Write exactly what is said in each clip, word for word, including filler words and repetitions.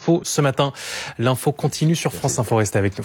Info ce matin. L'info continue sur France Info, restez avec nous.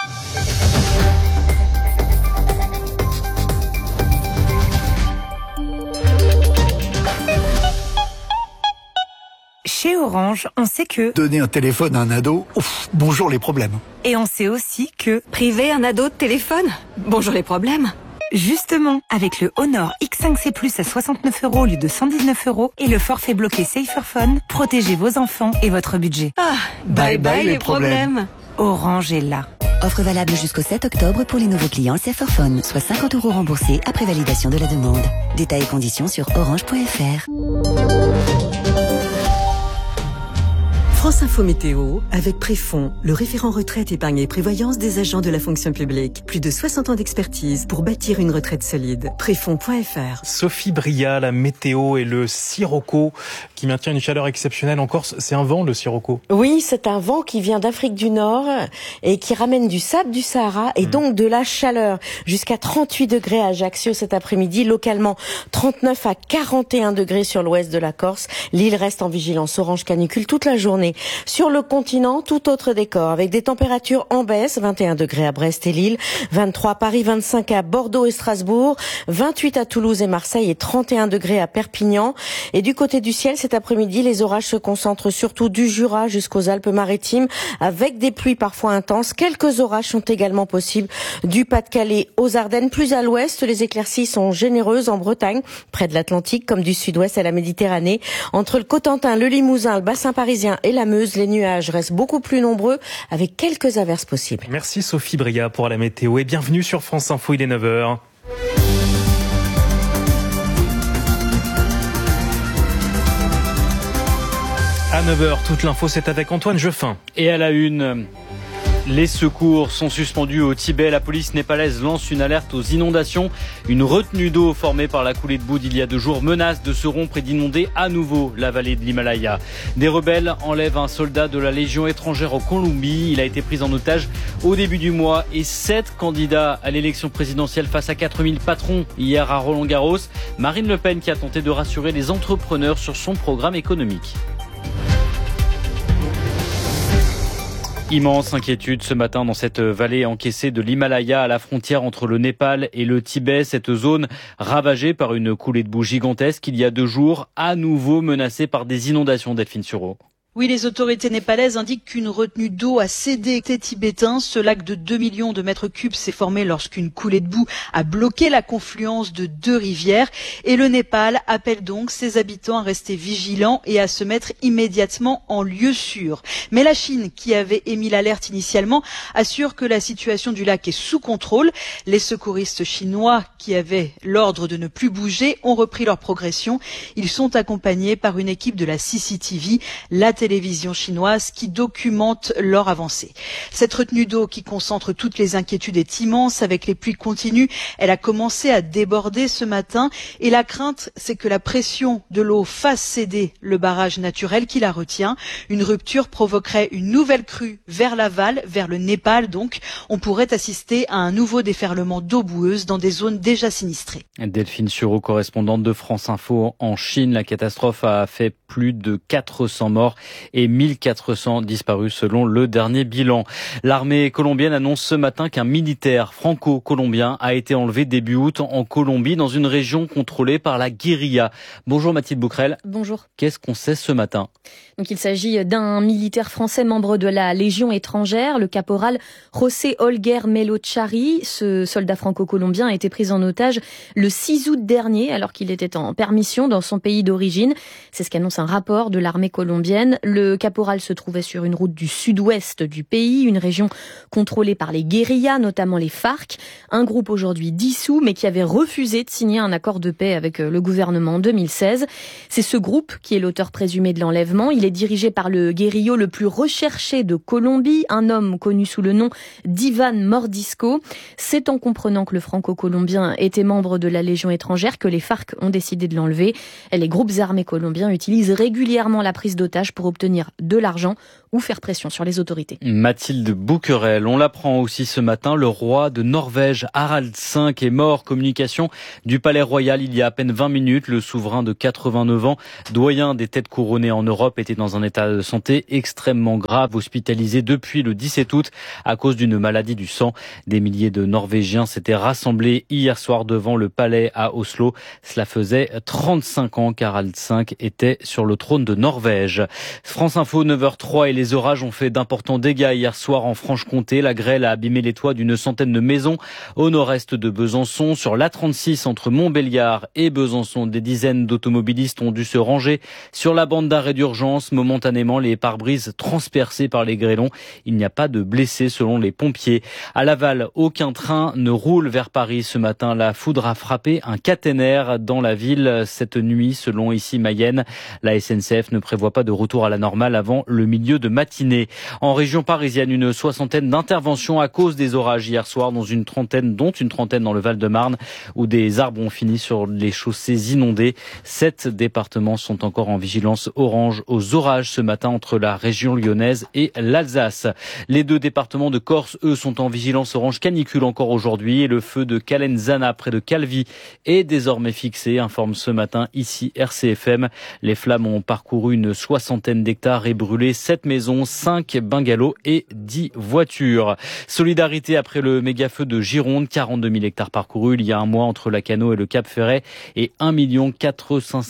Chez Orange, on sait que... Donner un téléphone à un ado, ouf, bonjour les problèmes. Et on sait aussi que... Priver un ado de téléphone, bonjour les problèmes. Justement, avec le Honor X cinq C plus à soixante-neuf euros au lieu de cent dix-neuf euros et le forfait bloqué Saferphone, protégez vos enfants et votre budget. Ah, bye bye, bye les problèmes. problèmes. Orange est là. Offre valable jusqu'au sept octobre pour les nouveaux clients Saferphone, soit cinquante euros remboursés après validation de la demande. Détails et conditions sur orange point f r. France Info Météo, avec Préfond, le référent retraite, épargne et prévoyance des agents de la fonction publique. Plus de soixante ans d'expertise pour bâtir une retraite solide. Préfond point f r. Sophie Bria, la météo et le sirocco qui maintient une chaleur exceptionnelle en Corse. C'est un vent, le sirocco? Oui, c'est un vent qui vient d'Afrique du Nord et qui ramène du sable du Sahara et mmh. donc de la chaleur. Jusqu'à trente-huit degrés à Ajaccio cet après-midi. Localement, trente-neuf à quarante et un degrés sur l'ouest de la Corse. L'île reste en vigilance orange canicule toute la journée. Sur le continent, tout autre décor, avec des températures en baisse, vingt et un degrés à Brest et Lille, vingt-trois à Paris, vingt-cinq à Bordeaux et Strasbourg, vingt-huit à Toulouse et Marseille et trente et un degrés à Perpignan. Et du côté du ciel, cet après-midi, les orages se concentrent surtout du Jura jusqu'aux Alpes-Maritimes, avec des pluies parfois intenses. Quelques orages sont également possibles du Pas-de-Calais aux Ardennes. Plus à l'ouest, les éclaircies sont généreuses en Bretagne, près de l'Atlantique, comme du sud-ouest à la Méditerranée. Entre le Cotentin, le Limousin, le bassin parisien et la Meuse, les nuages restent beaucoup plus nombreux avec quelques averses possibles. Merci Sophie Bria pour la météo et bienvenue sur France Info, il est neuf heures. À neuf heures, toute l'info c'est avec Antoine Jeffin. Et à la une... Les secours sont suspendus au Tibet. La police népalaise lance une alerte aux inondations. Une retenue d'eau formée par la coulée de boue d'il y a deux jours menace de se rompre et d'inonder à nouveau la vallée de l'Himalaya. Des rebelles enlèvent un soldat de la Légion étrangère en Colombie. Il a été pris en otage au début du mois et sept candidats à l'élection présidentielle face à quatre mille patrons hier à Roland-Garros. Marine Le Pen qui a tenté de rassurer les entrepreneurs sur son programme économique. Immense inquiétude ce matin dans cette vallée encaissée de l'Himalaya à la frontière entre le Népal et le Tibet. Cette zone ravagée par une coulée de boue gigantesque il y a deux jours, à nouveau menacée par des inondations. Delphine Sureau. Oui, les autorités népalaises indiquent qu'une retenue d'eau a cédé aux Tibétains. Ce lac de deux millions de mètres cubes s'est formé lorsqu'une coulée de boue a bloqué la confluence de deux rivières. Et le Népal appelle donc ses habitants à rester vigilants et à se mettre immédiatement en lieu sûr. Mais la Chine, qui avait émis l'alerte initialement, assure que la situation du lac est sous contrôle. Les secouristes chinois, qui avaient l'ordre de ne plus bouger, ont repris leur progression. Ils sont accompagnés par une équipe de la C C T V, la télévision chinoise qui documente leur avancée. Cette retenue d'eau qui concentre toutes les inquiétudes est immense. Avec les pluies continues, elle a commencé à déborder ce matin et la crainte, c'est que la pression de l'eau fasse céder le barrage naturel qui la retient. Une rupture provoquerait une nouvelle crue vers l'aval, vers le Népal donc. On pourrait assister à un nouveau déferlement d'eau boueuse dans des zones déjà sinistrées. Delphine Sureau, correspondante de France Info en Chine. La catastrophe a fait plus de quatre cents morts et mille quatre cents disparus selon le dernier bilan. L'armée colombienne annonce ce matin qu'un militaire franco-colombien a été enlevé début août en Colombie dans une région contrôlée par la guérilla. Bonjour Mathilde Bouquerel. Bonjour. Qu'est-ce qu'on sait ce matin ? Donc il s'agit d'un militaire français membre de la Légion étrangère, le caporal José Olguer Melo Chari. Ce soldat franco-colombien a été pris en otage le six août dernier alors qu'il était en permission dans son pays d'origine. C'est ce qu'annonce un rapport de l'armée colombienne. Le caporal se trouvait sur une route du sud-ouest du pays, une région contrôlée par les guérillas, notamment les FARC, un groupe aujourd'hui dissous mais qui avait refusé de signer un accord de paix avec le gouvernement en deux mille seize. C'est ce groupe qui est l'auteur présumé de l'enlèvement. Il est dirigé par le guérillo le plus recherché de Colombie, un homme connu sous le nom d'Ivan Mordisco. C'est en comprenant que le franco-colombien était membre de la Légion étrangère que les FARC ont décidé de l'enlever. Les groupes armés colombiens utilisent régulièrement la prise d'otages pour obtenir de l'argent ou faire pression sur les autorités. Mathilde Bouquerel, on l'apprend aussi ce matin, le roi de Norvège, Harald cinq, est mort. Communication du Palais Royal il y a à peine vingt minutes. Le souverain de quatre-vingt-neuf ans, doyen des têtes couronnées en Europe, était dans un état de santé extrêmement grave, hospitalisé depuis le dix-sept août à cause d'une maladie du sang. Des milliers de Norvégiens s'étaient rassemblés hier soir devant le palais à Oslo. Cela faisait trente-cinq ans qu'Harald cinq était sur le trône de Norvège. France Info, neuf heures trois, et les orages ont fait d'importants dégâts hier soir en Franche-Comté. La grêle a abîmé les toits d'une centaine de maisons au nord-est de Besançon. Sur l'A trente-six entre Montbéliard et Besançon, des dizaines d'automobilistes ont dû se ranger sur la bande d'arrêt d'urgence. Momentanément, les pare-brises transpercés par les grêlons. Il n'y a pas de blessés selon les pompiers. À Laval, aucun train ne roule vers Paris ce matin. La foudre a frappé un caténaire dans la ville cette nuit, selon ici Mayenne. La S N C F ne prévoit pas de retour à la normale avant le milieu de matinée. En région parisienne, une soixantaine d'interventions à cause des orages hier soir, dans une trentaine, dont une trentaine dans le Val-de-Marne, où des arbres ont fini sur les chaussées inondées. Sept départements sont encore en vigilance orange aux orages ce matin entre la région lyonnaise et l'Alsace. Les deux départements de Corse, eux, sont en vigilance orange canicule encore aujourd'hui, et le feu de Calenzana près de Calvi est désormais fixé, informe ce matin ici R C F M. Les flammes ont parcouru une soixantaine d'hectares et brûlé sept maisons, cinq bungalows et dix voitures. Solidarité après le méga-feu de Gironde, quarante-deux mille hectares parcourus il y a un mois entre Lacanau et le Cap Ferret, et un million quatre cent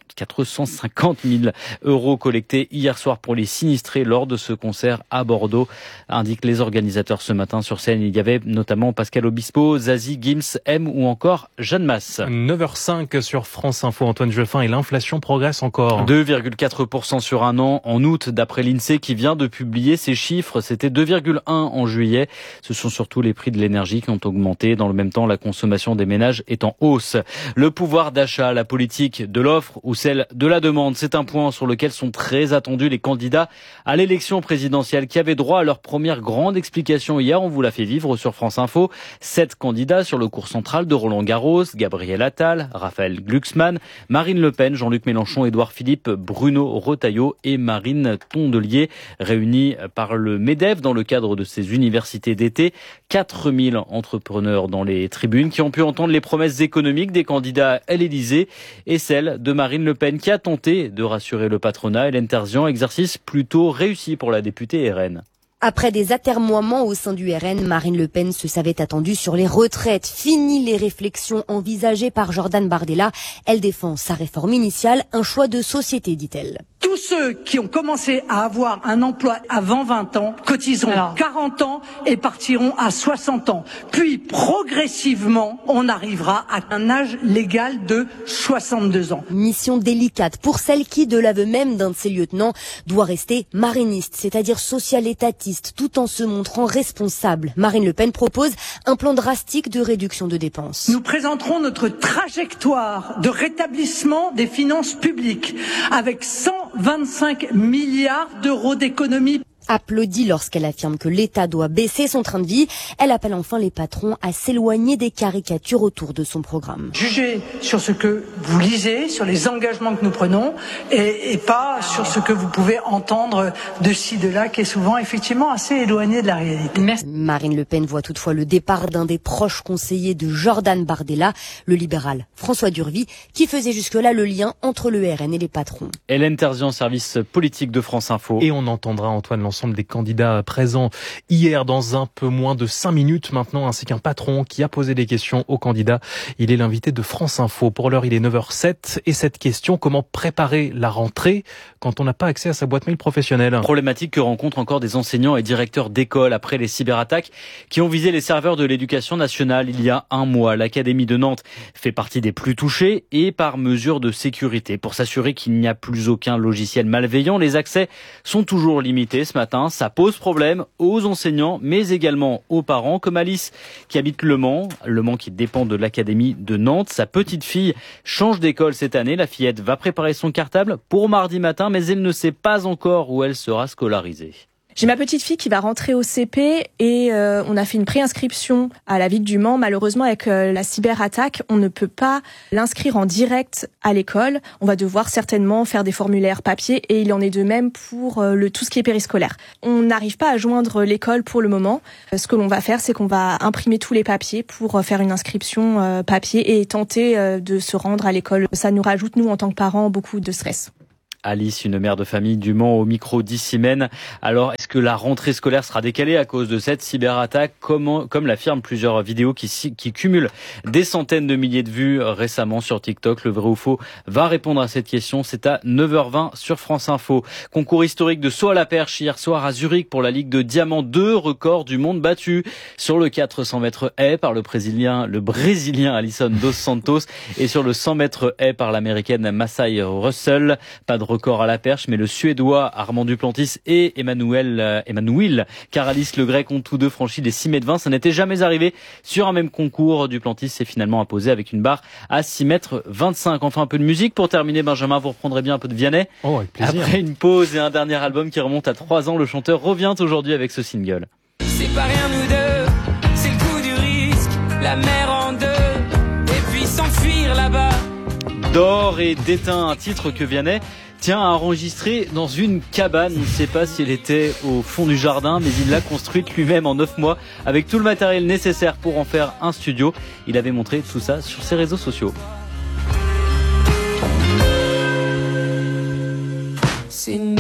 cinquante mille euros collectés hier soir pour les sinistrés lors de ce concert à Bordeaux, indiquent les organisateurs ce matin. Sur scène, il y avait notamment Pascal Obispo, Zazie, Gims, M ou encore Jeanne Masse. neuf heures cinq sur France Info, Antoine Jeffin, et l'inflation progresse encore. deux virgule quatre pour cent sur un an en août, d'après l'INSEE qui vient de publier ces chiffres. C'était deux virgule un en juillet. Ce sont surtout les prix de l'énergie qui ont augmenté. Dans le même temps, la consommation des ménages est en hausse. Le pouvoir d'achat, la politique de l'offre ou celle de la demande, c'est un point sur lequel sont très attendus les candidats à l'élection présidentielle, qui avaient droit à leur première grande explication hier. On vous l'a fait vivre sur France Info. Sept candidats sur le cours central de Roland-Garros: Gabriel Attal, Raphaël Glucksmann, Marine Le Pen, Jean-Luc Mélenchon, Édouard Philippe, Bruno Retailleau et Marine Tondelier, réunis par le MEDEF dans le cadre de ces universités d'été. quatre mille entrepreneurs dans les tribunes qui ont pu entendre les promesses économiques des candidats à l'Élysée et celles de Marine Le Pen, qui a tenté de rassurer le patronat. Hélène Terzian, exercice plutôt réussi pour la députée R N. Après des atermoiements au sein du R N, Marine Le Pen se savait attendue sur les retraites. Fini les réflexions envisagées par Jordan Bardella. Elle défend sa réforme initiale, un choix de société, dit-elle. Tous ceux qui ont commencé à avoir un emploi avant vingt ans cotiseront Alors. quarante ans et partiront à soixante ans. Puis, progressivement, on arrivera à un âge légal de soixante-deux ans. Mission délicate pour celle qui, de l'aveu même d'un de ses lieutenants, doit rester mariniste, c'est-à-dire social-étatiste, tout en se montrant responsable. Marine Le Pen propose un plan drastique de réduction de dépenses. Nous présenterons notre trajectoire de rétablissement des finances publiques avec cent vingt-cinq milliards d'euros d'économies. Applaudit lorsqu'elle affirme que l'État doit baisser son train de vie. Elle appelle enfin les patrons à s'éloigner des caricatures autour de son programme. Jugez sur ce que vous lisez, sur les engagements que nous prenons, et, et pas sur ce que vous pouvez entendre de ci, de là, qui est souvent effectivement assez éloigné de la réalité. Merci. Marine Le Pen voit toutefois le départ d'un des proches conseillers de Jordan Bardella, le libéral François Durvy, qui faisait jusque-là le lien entre le R N et les patrons. Hélène Terzian, service politique de France Info. Et on entendra, Antoine, l'ensemble des candidats présents hier dans un peu moins de cinq minutes maintenant, ainsi qu'un patron qui a posé des questions aux candidats. Il est l'invité de France Info. Pour l'heure, il est neuf heures sept, et cette question: comment préparer la rentrée quand on n'a pas accès à sa boîte mail professionnelle? Problématique que rencontrent encore des enseignants et directeurs d'école après les cyberattaques qui ont visé les serveurs de l'éducation nationale il y a un mois. L'Académie de Nantes fait partie des plus touchés, et par mesure de sécurité. Pour s'assurer qu'il n'y a plus aucun logiciel malveillant, les accès sont toujours limités ce matin. Ça pose problème aux enseignants, mais également aux parents, comme Alice qui habite Le Mans, Le Mans qui dépend de l'Académie de Nantes. Sa petite fille change d'école cette année. La fillette va préparer son cartable pour mardi matin, mais elle ne sait pas encore où elle sera scolarisée. J'ai ma petite fille qui va rentrer au C P et euh, on a fait une préinscription à la ville du Mans. Malheureusement, avec euh, la cyberattaque, on ne peut pas l'inscrire en direct à l'école. On va devoir certainement faire des formulaires papier et il en est de même pour euh, le tout ce qui est périscolaire. On n'arrive pas à joindre l'école pour le moment. Euh, ce que l'on va faire, c'est qu'on va imprimer tous les papiers pour euh, faire une inscription euh, papier et tenter euh, de se rendre à l'école. Ça nous rajoute, nous, en tant que parents, beaucoup de stress. Alice, une mère de famille du Mans au micro d'Issimène. Alors, est-ce que la rentrée scolaire sera décalée à cause de cette cyberattaque, comme, comme l'affirment plusieurs vidéos qui, qui cumulent des centaines de milliers de vues récemment sur TikTok? Le vrai ou faux va répondre à cette question. C'est à neuf heures vingt sur France Info. Concours historique de saut à la perche hier soir à Zurich pour la Ligue de Diamant. Deux records du monde battus sur le quatre cents mètres haies par le Brésilien, le Brésilien Alisson dos Santos et sur le cent mètres haies par l'Américaine Massai Russell. Pas de record à la perche, mais le Suédois Armand Duplantis et Emmanuel, euh, Emmanuel Caralis le Grec ont tous deux franchi les six mètres vingt. Ça n'était jamais arrivé sur un même concours. Duplantis s'est finalement imposé avec une barre à six mètres vingt-cinq. Enfin, un peu de musique pour terminer. Benjamin, vous reprendrez bien un peu de Vianney. Oh, avec plaisir. Après une pause et un dernier album qui remonte à trois ans, le chanteur revient aujourd'hui avec ce single. C'est pas rien nous deux, c'est le coup du risque, la mer en deux, et puis s'enfuir là-bas. D'or et d'éteint, un titre que Vianney tient à enregistrer dans une cabane. On ne sait pas si elle était au fond du jardin, mais il l'a construite lui-même en neuf mois avec tout le matériel nécessaire pour en faire un studio. Il avait montré tout ça sur ses réseaux sociaux. C'est nous.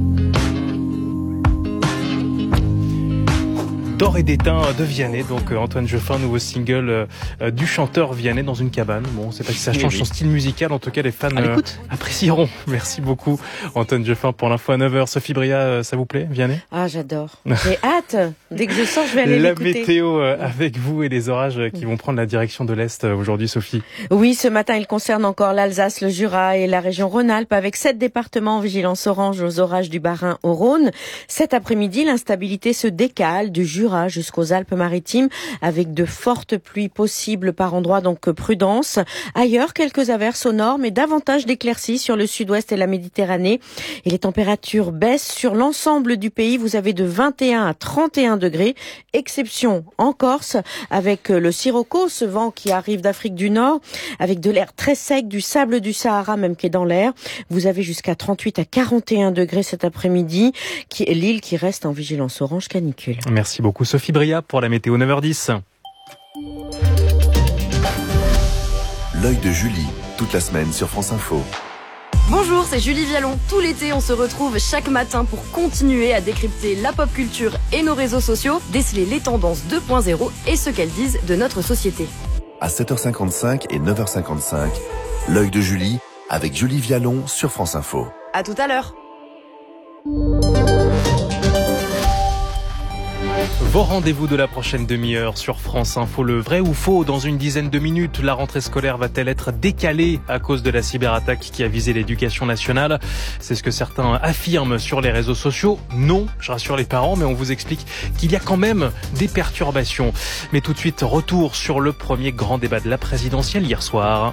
D'or et d'éteint de Vianney, donc euh, Antoine Geoffrin, nouveau single euh, du chanteur Vianney dans une cabane. Bon, on ne sait pas si ça change son style musical, en tout cas les fans euh, apprécieront. Merci beaucoup Antoine Geoffrin pour l'info à neuf heures. Sophie Bria, euh, ça vous plaît, Vianney? Ah, j'adore. J'ai hâte. Dès que je sors, je vais aller la l'écouter. La météo euh, avec vous et les orages euh, qui vont prendre la direction de l'Est euh, aujourd'hui, Sophie. Oui, ce matin, il concerne encore l'Alsace, le Jura et la région Rhône-Alpes avec sept départements en vigilance orange aux orages du Bas-Rhin au Rhône. Cet après-midi, l'instabilité se décale du Jura jusqu'aux Alpes-Maritimes avec de fortes pluies possibles par endroits, donc prudence. Ailleurs, quelques averses au nord, mais davantage d'éclaircies sur le sud-ouest et la Méditerranée. Et les températures baissent sur l'ensemble du pays. Vous avez de vingt et un à trente et un degrés, exception en Corse avec le sirocco, ce vent qui arrive d'Afrique du Nord, avec de l'air très sec, du sable du Sahara même qui est dans l'air. Vous avez jusqu'à trente-huit à quarante et un degrés cet après-midi, qui est l'île qui reste en vigilance orange canicule. Merci beaucoup Sophie Bria pour la météo neuf heures dix. L'œil de Julie, toute la semaine sur France Info. Bonjour, c'est Julie Vialon. Tout l'été, on se retrouve chaque matin pour continuer à décrypter la pop culture et nos réseaux sociaux, déceler les tendances deux point zéro et ce qu'elles disent de notre société. À sept heures cinquante-cinq et neuf heures cinquante-cinq, l'œil de Julie avec Julie Vialon sur France Info. À tout à l'heure. Vos rendez-vous de la prochaine demi-heure sur France Info, le vrai ou faux? Dans une dizaine de minutes, la rentrée scolaire va-t-elle être décalée à cause de la cyberattaque qui a visé l'éducation nationale? C'est ce que certains affirment sur les réseaux sociaux. Non, je rassure les parents, mais on vous explique qu'il y a quand même des perturbations. Mais tout de suite, retour sur le premier grand débat de la présidentielle hier soir.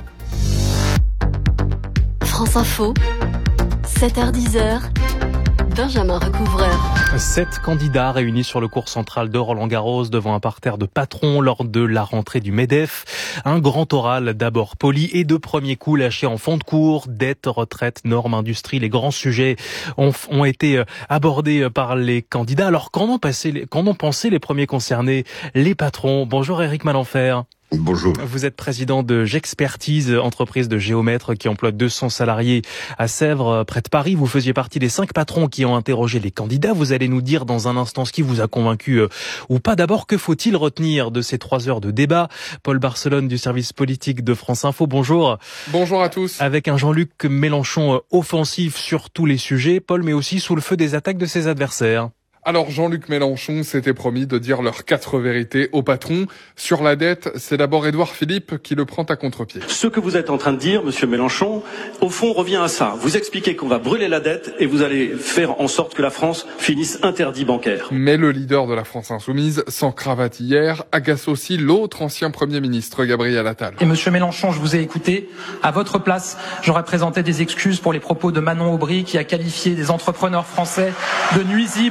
France Info, sept heures dix. Benjamin Recouvreur. Sept candidats réunis sur le cours central de Roland-Garros devant un parterre de patrons lors de la rentrée du MEDEF. Un grand oral d'abord poli et de premier coup lâché en fond de cours. Dette, retraite, normes, industrie, les grands sujets ont, ont été abordés par les candidats. Alors qu'en ont, passé, qu'en ont pensé les premiers concernés, les patrons? Bonjour Éric Malenfer. Bonjour. Vous êtes président de Gexpertise, entreprise de géomètres qui emploie deux cents salariés à Sèvres, près de Paris. Vous faisiez partie des cinq patrons qui ont interrogé les candidats. Vous allez nous dire dans un instant ce qui vous a convaincu euh, ou pas. D'abord, que faut-il retenir de ces trois heures de débat? Paul Barcelone du service politique de France Info, bonjour. Bonjour à tous. Avec un Jean-Luc Mélenchon euh, offensif sur tous les sujets, Paul, mais aussi sous le feu des attaques de ses adversaires. Alors Jean-Luc Mélenchon s'était promis de dire leurs quatre vérités au patron. Sur la dette, c'est d'abord Édouard Philippe qui le prend à contre-pied. Ce que vous êtes en train de dire, monsieur Mélenchon, au fond revient à ça. Vous expliquez qu'on va brûler la dette et vous allez faire en sorte que la France finisse interdit bancaire. Mais le leader de la France Insoumise, sans cravate hier, agace aussi l'autre ancien Premier ministre, Gabriel Attal. Et monsieur Mélenchon, je vous ai écouté. À votre place, j'aurais présenté des excuses pour les propos de Manon Aubry qui a qualifié des entrepreneurs français de nuisibles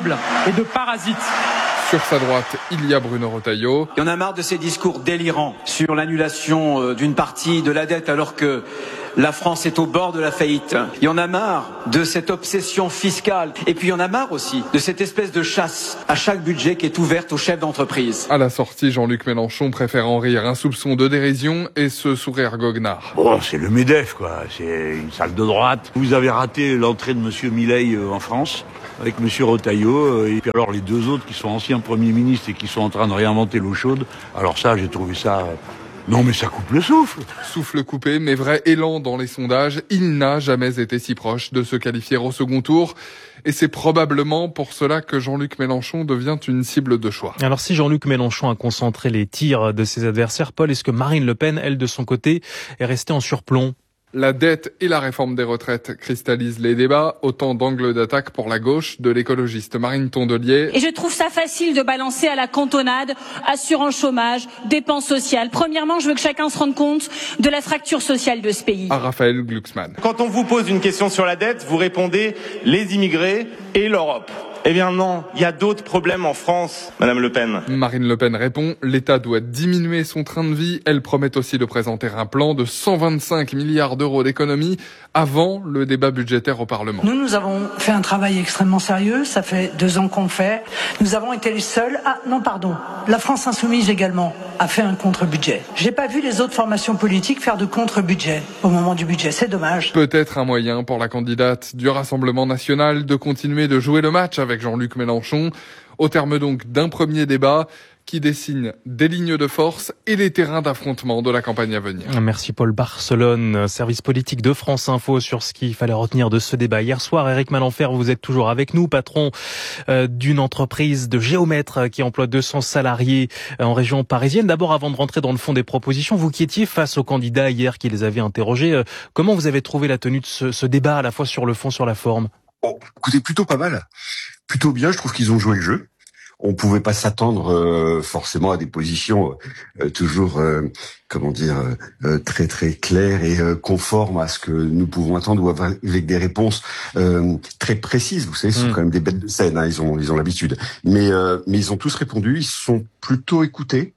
et de parasites. Sur sa droite, il y a Bruno Retailleau. Il y en a marre de ces discours délirants sur l'annulation d'une partie de la dette alors que la France est au bord de la faillite. Il y en a marre de cette obsession fiscale. Et puis il y en a marre aussi de cette espèce de chasse à chaque budget qui est ouverte aux chefs d'entreprise. À la sortie, Jean-Luc Mélenchon préfère en rire, un soupçon de dérision et ce sourire goguenard. Bon, c'est le MEDEF, quoi. C'est une salle de droite. Vous avez raté l'entrée de Monsieur Milei en France avec Monsieur Retailleau, et puis alors les deux autres qui sont anciens premiers ministres et qui sont en train de réinventer l'eau chaude. Alors ça, j'ai trouvé ça... Non mais ça coupe le souffle. Souffle coupé, mais vrai élan dans les sondages. Il n'a jamais été si proche de se qualifier au second tour. Et c'est probablement pour cela que Jean-Luc Mélenchon devient une cible de choix. Alors si Jean-Luc Mélenchon a concentré les tirs de ses adversaires, Paul, est-ce que Marine Le Pen, elle de son côté, est restée en surplomb ? La dette et la réforme des retraites cristallisent les débats, autant d'angles d'attaque pour la gauche de l'écologiste Marine Tondelier. Et je trouve ça facile de balancer à la cantonade, assurance chômage, dépenses sociales. Premièrement, je veux que chacun se rende compte de la fracture sociale de ce pays. À Raphaël Glucksmann. Quand on vous pose une question sur la dette, vous répondez les immigrés et l'Europe. Eh bien non, il y a d'autres problèmes en France, Madame Le Pen. Marine Le Pen répond, l'État doit diminuer son train de vie. Elle promet aussi de présenter un plan de cent vingt-cinq milliards d'euros d'économies avant le débat budgétaire au Parlement. Nous, nous avons fait un travail extrêmement sérieux. Ça fait deux ans qu'on le fait. Nous avons été les seuls. Ah non, pardon. La France Insoumise également a fait un contre-budget. J'ai pas vu les autres formations politiques faire de contre-budget au moment du budget. C'est dommage. Peut-être un moyen pour la candidate du Rassemblement national de continuer de jouer le match avec Jean-Luc Mélenchon, au terme donc d'un premier débat qui dessine des lignes de force et les terrains d'affrontement de la campagne à venir. Merci Paul. Barcelone, service politique de France Info sur ce qu'il fallait retenir de ce débat. Hier soir, Éric Malenfert, vous êtes toujours avec nous, patron euh, d'une entreprise de géomètres qui emploie deux cents salariés en région parisienne. D'abord, avant de rentrer dans le fond des propositions, vous qui étiez face aux candidats hier qui les avaient interrogés, euh, comment vous avez trouvé la tenue de ce, ce débat, à la fois sur le fond, sur la forme ? Oh, écoutez, plutôt pas mal. Plutôt bien, je trouve qu'ils ont joué le jeu. On pouvait pas s'attendre euh, forcément à des positions euh, toujours, euh, comment dire, euh, très très claires et euh, conformes à ce que nous pouvons attendre, ou avec des réponses euh, très précises. Vous savez, ce sont mmh. quand même des bêtes de scène, hein, ils ont ils ont l'habitude. Mais euh, mais ils ont tous répondu, ils se sont plutôt écoutés.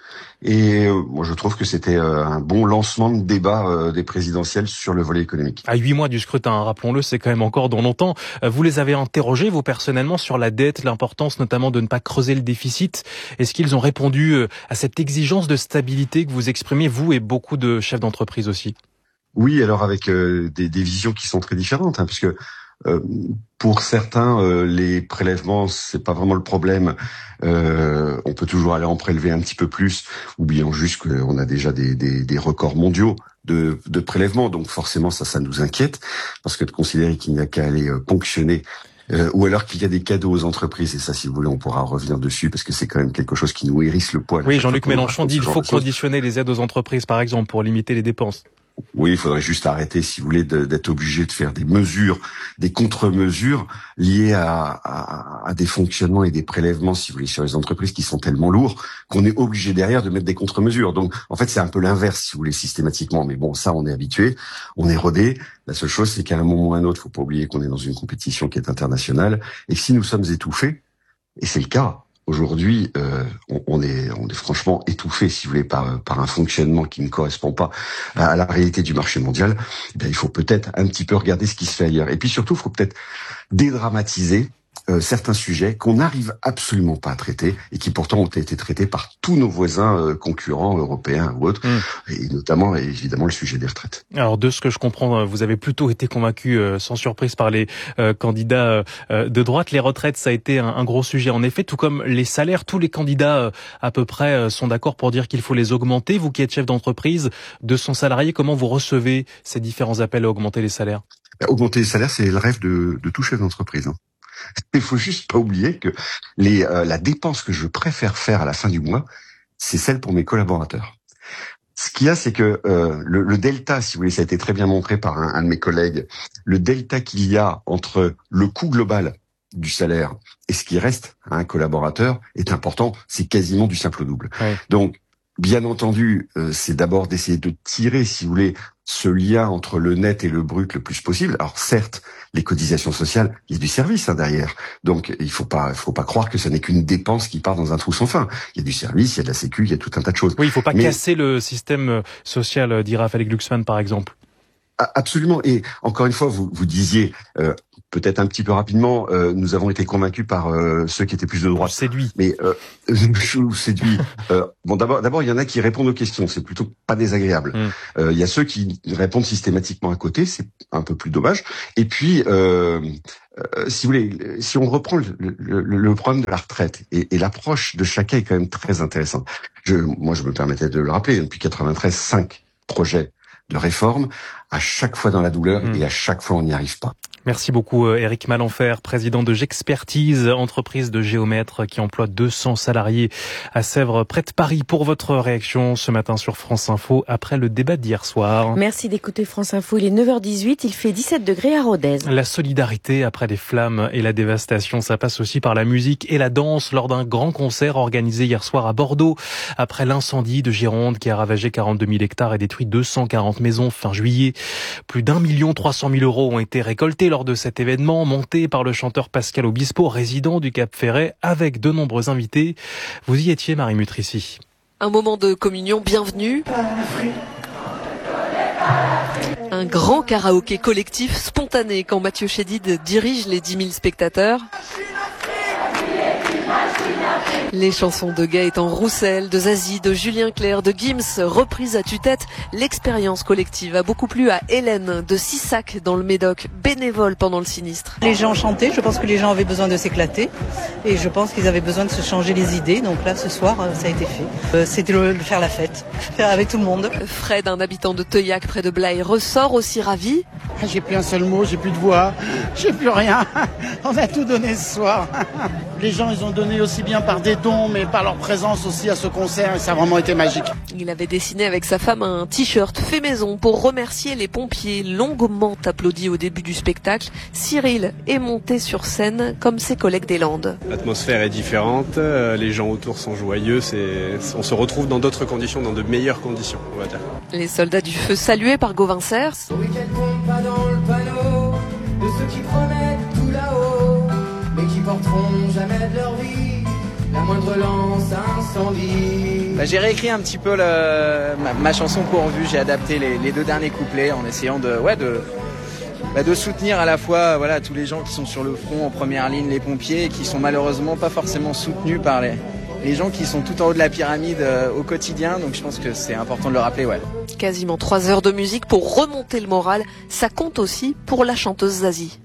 Et euh, moi, je trouve que c'était euh, un bon lancement de débat euh, des présidentielles sur le volet économique. À huit mois du scrutin, rappelons-le, c'est quand même encore dans longtemps. Vous les avez interrogés, vous personnellement, sur la dette, l'importance notamment de ne pas creuser le déficit. Est-ce qu'ils ont répondu à cette exigence de stabilité que vous exprimez, vous et beaucoup de chefs d'entreprise aussi ? Oui, alors avec euh, des, des visions qui sont très différentes, hein, parce que Euh, pour certains, euh, les prélèvements, c'est pas vraiment le problème. Euh, on peut toujours aller en prélever un petit peu plus, oublions juste qu'on a déjà des, des, des records mondiaux de, de prélèvements. Donc forcément, ça, ça nous inquiète, parce que de considérer qu'il n'y a qu'à aller euh, ponctionner, euh, ou alors qu'il y a des cadeaux aux entreprises, et ça, si vous voulez, on pourra revenir dessus, parce que c'est quand même quelque chose qui nous hérisse le poil. Oui, Jean-Luc Mélenchon dit qu'il faut conditionner les aides aux entreprises, par exemple, pour limiter les dépenses. Oui, il faudrait juste arrêter, si vous voulez, de, d'être obligé de faire des mesures, des contre-mesures liées à, à, à des fonctionnements et des prélèvements, si vous voulez, sur les entreprises qui sont tellement lourds qu'on est obligé derrière de mettre des contre-mesures. Donc, en fait, c'est un peu l'inverse, si vous voulez, systématiquement. Mais bon, ça, on est habitué, on est rodé. La seule chose, c'est qu'à un moment ou à un autre, faut pas oublier qu'on est dans une compétition qui est internationale. Et si nous sommes étouffés, et c'est le cas, aujourd'hui, euh, on, on est, on est franchement étouffé, si vous voulez, par, par un fonctionnement qui ne correspond pas à, à la réalité du marché mondial. Eh bien, il faut peut-être un petit peu regarder ce qui se fait ailleurs. Et puis surtout, il faut peut-être dédramatiser euh, certains sujets qu'on n'arrive absolument pas à traiter et qui pourtant ont été traités par tous nos voisins euh, concurrents européens ou autres, mmh. et notamment, évidemment, le sujet des retraites. Alors, de ce que je comprends, vous avez plutôt été convaincu, euh, sans surprise, par les euh, candidats euh, de droite. Les retraites, ça a été un, un gros sujet, en effet, tout comme les salaires. Tous les candidats, euh, à peu près, euh, sont d'accord pour dire qu'il faut les augmenter. Vous qui êtes chef d'entreprise, deux cents salariés, comment vous recevez ces différents appels à augmenter les salaires ? Augmenter les salaires, c'est le rêve de, de tout chef d'entreprise, hein. Il faut juste pas oublier que les, euh, la dépense que je préfère faire à la fin du mois, c'est celle pour mes collaborateurs. Ce qu'il y a, c'est que euh, le, le delta, si vous voulez, ça a été très bien montré par un, un de mes collègues, le delta qu'il y a entre le coût global du salaire et ce qui reste à un collaborateur est important, c'est quasiment du simple au double. Ouais. Donc, bien entendu, euh, c'est d'abord d'essayer de tirer, si vous voulez, ce lien entre le net et le brut le plus possible. Alors certes, les cotisations sociales, il y a du service hein, derrière. Donc il faut pas, il faut pas croire que ce n'est qu'une dépense qui part dans un trou sans fin. Il y a du service, il y a de la sécu, il y a tout un tas de choses. Oui, il faut pas Mais... casser le système social, dit Raphaël Glucksmann par exemple. Absolument. Et encore une fois, vous, vous disiez, euh, peut-être un petit peu rapidement, euh, nous avons été convaincus par euh, ceux qui étaient plus de droite. Séduit. Mais euh, séduit. Euh, bon, d'abord, d'abord, il y en a qui répondent aux questions. C'est plutôt pas désagréable. Il mm. euh, y a ceux qui répondent systématiquement à côté. C'est un peu plus dommage. Et puis, euh, euh, si vous voulez, si on reprend le, le, le problème de la retraite et, et l'approche de chacun est quand même très intéressante. Je, moi, je me permettais de le rappeler. Depuis quatre-vingt-treize, cinq projets de réforme, à chaque fois dans la douleur mmh. et à chaque fois on n'y arrive pas. Merci beaucoup Éric Malenfer, président de Gexpertise, entreprise de géomètres qui emploie deux cents salariés à Sèvres, près de Paris. Pour votre réaction ce matin sur France Info, après le débat d'hier soir. Merci d'écouter France Info, il est neuf heures dix-huit, il fait dix-sept degrés à Rodez. La solidarité après les flammes et la dévastation, ça passe aussi par la musique et la danse lors d'un grand concert organisé hier soir à Bordeaux. Après l'incendie de Gironde qui a ravagé quarante-deux mille hectares et détruit deux cent quarante maisons fin juillet, plus d'un million trois cent mille euros ont été récoltés lors de cet événement monté par le chanteur Pascal Obispo, résident du Cap Ferret, avec de nombreux invités. Vous y étiez, Marie Mutrici. Un moment de communion bienvenue. Un grand karaoké collectif spontané quand Mathieu Chédid dirige les dix mille spectateurs. Les chansons de Gaëtan Roussel, de Zazie, de Julien Clerc, de Gims, reprises à tue-tête. L'expérience collective a beaucoup plu à Hélène de Sissac dans le Médoc, bénévole pendant le sinistre. Les gens chantaient, je pense que les gens avaient besoin de s'éclater et je pense qu'ils avaient besoin de se changer les idées. Donc là, ce soir, ça a été fait. C'était de faire la fête, faire avec tout le monde. Fred, un habitant de Teuillac près de Blaye, ressort aussi ravi. J'ai plus un seul mot, j'ai plus de voix, j'ai plus rien. On a tout donné ce soir. Les gens, ils ont donné aussi bien par des dons, mais par leur présence aussi à ce concert, et ça a vraiment été magique. Il avait dessiné avec sa femme un t-shirt fait maison pour remercier les pompiers, longuement applaudis au début du spectacle. Cyril est monté sur scène comme ses collègues des Landes. L'atmosphère est différente, les gens autour sont joyeux, c'est... on se retrouve dans d'autres conditions, dans de meilleures conditions, on va dire. Les soldats du feu salués par Gauvin Cers. Oui, qu'elle tombe pas dans le panneau de ceux qui promettent tout là-haut, mais qui porteront jamais de leur vie la moindre lance incendie. Bah, j'ai réécrit un petit peu le, ma, ma chanson pourvue, j'ai adapté les, les deux derniers couplets en essayant de, ouais, de, bah, de soutenir à la fois voilà, tous les gens qui sont sur le front en première ligne, les pompiers, et qui sont malheureusement pas forcément soutenus par les, les gens qui sont tout en haut de la pyramide euh, au quotidien, donc je pense que c'est important de le rappeler. Ouais. Quasiment trois heures de musique pour remonter le moral, ça compte aussi pour la chanteuse Zazie.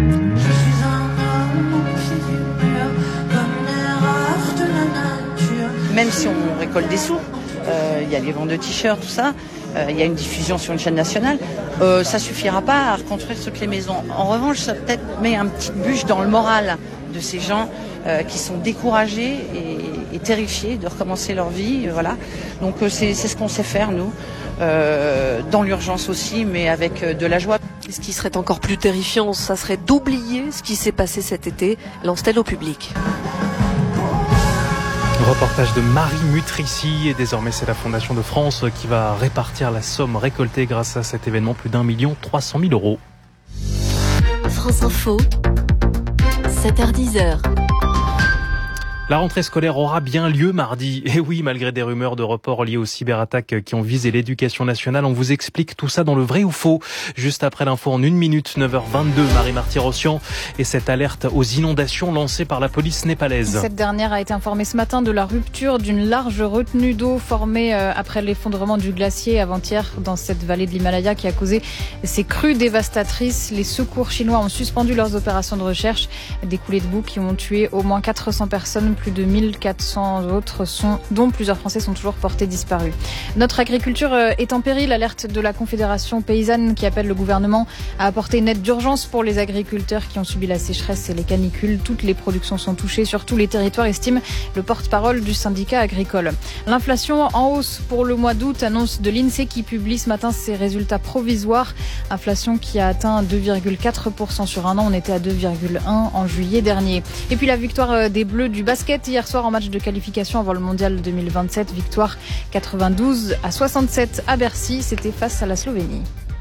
Même si on récolte des sous, il euh, y a les ventes de t-shirts, tout ça, il euh, y a une diffusion sur une chaîne nationale, euh, ça suffira pas à reconstruire toutes les maisons. En revanche, ça peut-être met un petit bûche dans le moral de ces gens euh, qui sont découragés et, et terrifiés de recommencer leur vie. Voilà. Donc euh, c'est, c'est ce qu'on sait faire, nous, euh, dans l'urgence aussi, mais avec euh, de la joie. Ce qui serait encore plus terrifiant, ça serait d'oublier ce qui s'est passé cet été, lance-t-elle au public. Reportage de Marie Mutrici, et désormais c'est la Fondation de France qui va répartir la somme récoltée grâce à cet événement, plus d'un million trois cent mille euros. France Info, sept heures dix. La rentrée scolaire aura bien lieu mardi. Et oui, malgré des rumeurs de report liées aux cyberattaques qui ont visé l'éducation nationale, on vous explique tout ça dans le vrai ou faux. Juste après l'info en une minute, neuf heures vingt-deux, Marie-Marty Rossian et cette alerte aux inondations lancée par la police népalaise. Cette dernière a été informée ce matin de la rupture d'une large retenue d'eau formée après l'effondrement du glacier avant-hier dans cette vallée de l'Himalaya qui a causé ces crues dévastatrices. Les secours chinois ont suspendu leurs opérations de recherche. Des coulées de boue qui ont tué au moins quatre cents personnes. Plus de mille quatre cents autres, sont, dont plusieurs Français, sont toujours portés disparus. Notre agriculture est en péril. Alerte de la Confédération paysanne qui appelle le gouvernement à apporter une aide d'urgence pour les agriculteurs qui ont subi la sécheresse et les canicules. Toutes les productions sont touchées sur tous les territoires, estime le porte-parole du syndicat agricole. L'inflation en hausse pour le mois d'août, annonce de l'INSEE qui publie ce matin ses résultats provisoires. Inflation qui a atteint deux virgule quatre pour cent sur un an. On était à deux virgule un en juillet dernier. Et puis la victoire des Bleus du basket basket, hier soir en match de qualification avant le mondial deux mille vingt-sept, victoire quatre-vingt-douze à soixante-sept à Bercy, c'était face à la Slovénie.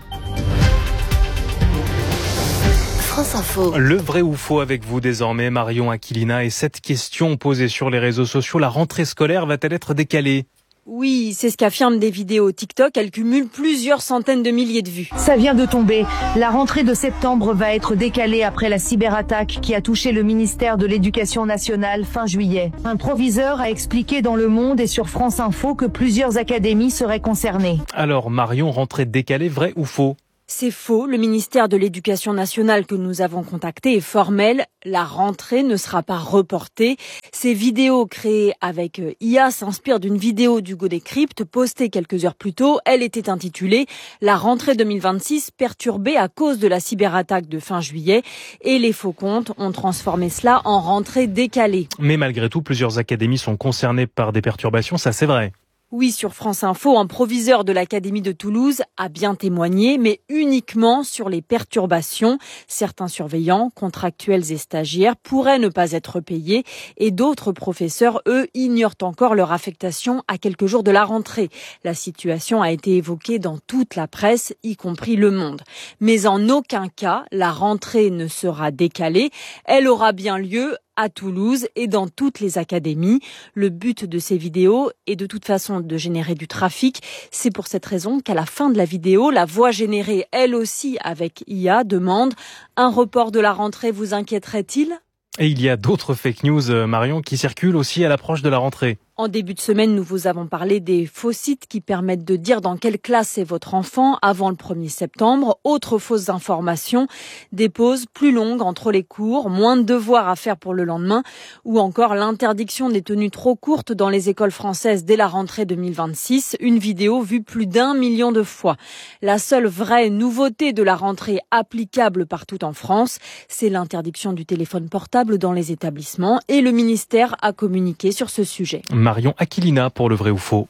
France Info. Le vrai ou faux avec vous désormais, Marion Aquilina, et cette question posée sur les réseaux sociaux, la rentrée scolaire va-t-elle être décalée ? Oui, c'est ce qu'affirment des vidéos TikTok. Elles cumulent plusieurs centaines de milliers de vues. Ça vient de tomber. La rentrée de septembre va être décalée après la cyberattaque qui a touché le ministère de l'Éducation nationale fin juillet. Un proviseur a expliqué dans Le Monde et sur France Info que plusieurs académies seraient concernées. Alors Marion, rentrée décalée, vrai ou faux ? C'est faux. Le ministère de l'Éducation nationale que nous avons contacté est formel. La rentrée ne sera pas reportée. Ces vidéos créées avec I A s'inspirent d'une vidéo d'Hugo Décrypte postée quelques heures plus tôt. Elle était intitulée « La rentrée deux mille vingt-six perturbée à cause de la cyberattaque de fin juillet » et les faux comptes ont transformé cela en rentrée décalée. Mais malgré tout, plusieurs académies sont concernées par des perturbations, ça c'est vrai. Oui, sur France Info, un proviseur de l'Académie de Toulouse a bien témoigné, mais uniquement sur les perturbations. Certains surveillants, contractuels et stagiaires, pourraient ne pas être payés et d'autres professeurs, eux, ignorent encore leur affectation à quelques jours de la rentrée. La situation a été évoquée dans toute la presse, y compris Le Monde. Mais en aucun cas, la rentrée ne sera décalée. Elle aura bien lieu à Toulouse et dans toutes les académies. Le but de ces vidéos est de toute façon de générer du trafic. C'est pour cette raison qu'à la fin de la vidéo, la voix générée, elle aussi avec I A, demande « Un report de la rentrée vous inquiéterait-il » Et il y a d'autres fake news, Marion, qui circulent aussi à l'approche de la rentrée. En début de semaine, nous vous avons parlé des faux sites qui permettent de dire dans quelle classe est votre enfant avant le premier septembre. Autre fausses informations, des pauses plus longues entre les cours, moins de devoirs à faire pour le lendemain ou encore l'interdiction des tenues trop courtes dans les écoles françaises dès la rentrée deux mille vingt-six. Une vidéo vue plus d'un million de fois. La seule vraie nouveauté de la rentrée applicable partout en France, c'est l'interdiction du téléphone portable dans les établissements et le ministère a communiqué sur ce sujet. Marion Aquilina pour le vrai ou faux.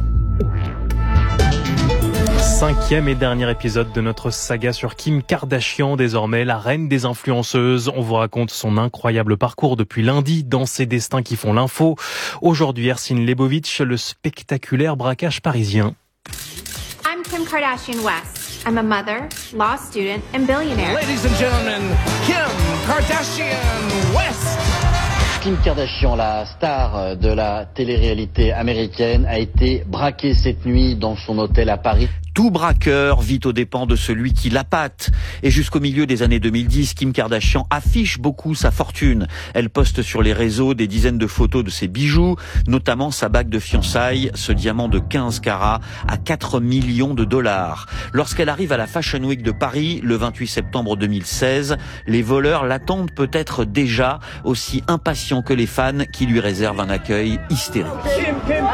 Cinquième et dernier épisode de notre saga sur Kim Kardashian, désormais la reine des influenceuses. On vous raconte son incroyable parcours depuis lundi dans ses destins qui font l'info. Aujourd'hui, Ercine Lebovitch, le spectaculaire braquage parisien. I'm Kim Kardashian West. I'm a mother, law student and billionaire. Ladies and gentlemen, Kim Kardashian West. Kim Kardashian, la star de la télé-réalité américaine, a été braquée cette nuit dans son hôtel à Paris. Tout braqueur vit aux dépens de celui qui l'appâte. Et jusqu'au milieu des années deux mille dix, Kim Kardashian affiche beaucoup sa fortune. Elle poste sur les réseaux des dizaines de photos de ses bijoux, notamment sa bague de fiançailles, ce diamant de quinze carats à quatre millions de dollars. Lorsqu'elle arrive à la Fashion Week de Paris, le vingt-huit septembre deux mille seize, les voleurs l'attendent peut-être déjà, aussi impatients que les fans qui lui réservent un accueil hystérique. Kim, Kim,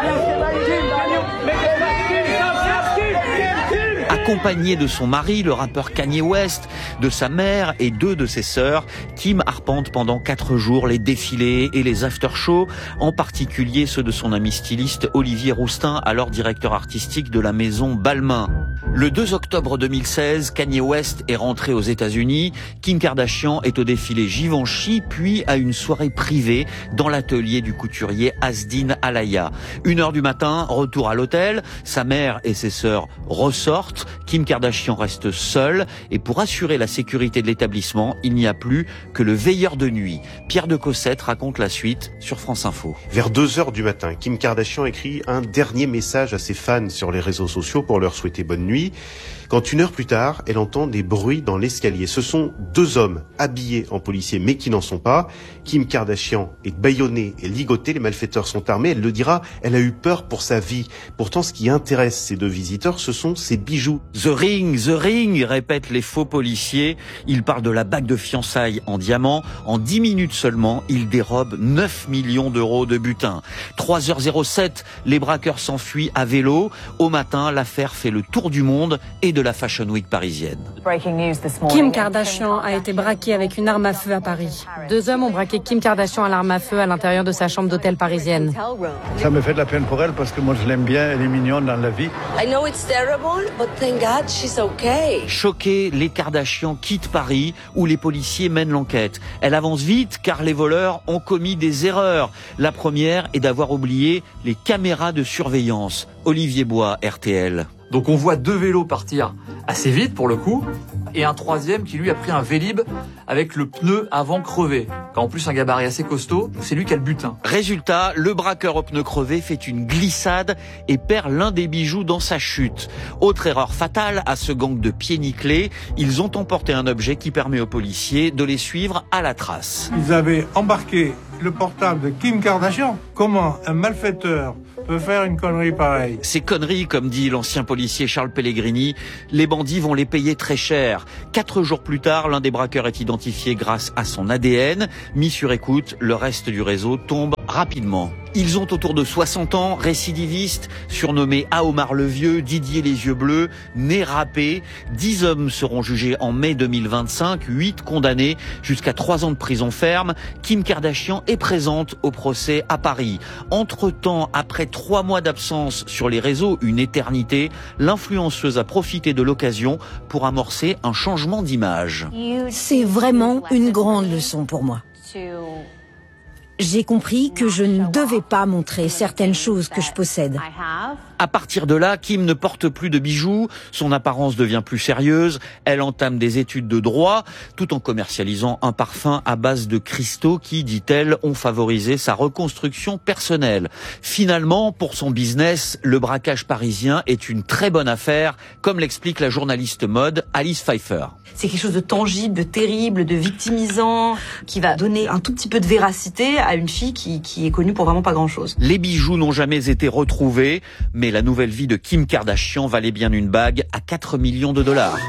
Accompagnée de son mari, le rappeur Kanye West, de sa mère et deux de ses sœurs, Kim arpente pendant quatre jours les défilés et les after-shows, en particulier ceux de son ami styliste Olivier Roustin, alors directeur artistique de la maison Balmain. Le deux octobre deux mille seize, Kanye West est rentré aux États-Unis. Kim Kardashian est au défilé Givenchy, puis à une soirée privée dans l'atelier du couturier Asdin Alaya. Une heure du matin, retour à l'hôtel. Sa mère et ses sœurs ressortent. Kim Kardashian reste seule et pour assurer la sécurité de l'établissement, il n'y a plus que le veilleur de nuit. Pierre de Cossette raconte la suite sur France Info. Vers deux heures du matin, Kim Kardashian écrit un dernier message à ses fans sur les réseaux sociaux pour leur souhaiter bonne nuit. Quand une heure plus tard, elle entend des bruits dans l'escalier. Ce sont deux hommes habillés en policiers mais qui n'en sont pas. Kim Kardashian est bâillonnée et ligotée. Les malfaiteurs sont armés. Elle le dira, elle a eu peur pour sa vie. Pourtant, ce qui intéresse ces deux visiteurs, ce sont ses bijoux. The ring, the ring, répètent les faux policiers. Ils parlent de la bague de fiançailles en diamant. En dix minutes seulement, ils dérobent neuf millions d'euros de butin. trois heures zéro sept, les braqueurs s'enfuient à vélo. Au matin, l'affaire fait le tour du monde et de la Fashion Week parisienne. Kim Kardashian a été braquée avec une arme à feu à Paris. Deux hommes ont braqué Kim Kardashian à l'arme à feu à l'intérieur de sa chambre d'hôtel parisienne. Ça me fait de la peine pour elle parce que moi je l'aime bien, elle est mignonne dans la vie. Dad, she's okay. Choquée, les Kardashian quittent Paris où les policiers mènent l'enquête. Elle avance vite car les voleurs ont commis des erreurs. La première est d'avoir oublié les caméras de surveillance. Olivier Bois, R T L. Donc on voit deux vélos partir assez vite pour le coup, et un troisième qui lui a pris un Vélib avec le pneu avant crevé. En plus un gabarit assez costaud, c'est lui qui a le butin. Résultat, le braqueur au pneu crevé fait une glissade et perd l'un des bijoux dans sa chute. Autre erreur fatale à ce gang de pieds nickelés, ils ont emporté un objet qui permet aux policiers de les suivre à la trace. Ils avaient embarqué le portable de Kim Kardashian. Comment un malfaiteur peut faire une connerie pareille? Ces conneries, comme dit l'ancien policier Charles Pellegrini, les bandits vont les payer très cher. Quatre jours plus tard, l'un des braqueurs est identifié grâce à son A D N. Mis sur écoute, le reste du réseau tombe rapidement. Ils ont autour de soixante ans, récidivistes, surnommés Aomar le Vieux, Didier les Yeux Bleus, nez râpé. Dix hommes seront jugés en mai deux mille vingt-cinq, huit condamnés jusqu'à trois ans de prison ferme. Kim Kardashian est présente au procès à Paris. Entre-temps, après trois mois d'absence sur les réseaux, une éternité, l'influenceuse a profité de l'occasion pour amorcer un changement d'image. C'est vraiment une grande leçon pour moi. J'ai compris que je ne devais pas montrer certaines choses que je possède. À partir de là, Kim ne porte plus de bijoux, son apparence devient plus sérieuse, elle entame des études de droit, tout en commercialisant un parfum à base de cristaux qui, dit-elle, ont favorisé sa reconstruction personnelle. Finalement, pour son business, le braquage parisien est une très bonne affaire, comme l'explique la journaliste mode Alice Pfeiffer. C'est quelque chose de tangible, de terrible, de victimisant, qui va donner un tout petit peu de véracité à une fille qui, qui est connue pour vraiment pas grand-chose. Les bijoux n'ont jamais été retrouvés, mais la nouvelle vie de Kim Kardashian valait bien une bague à quatre millions de dollars.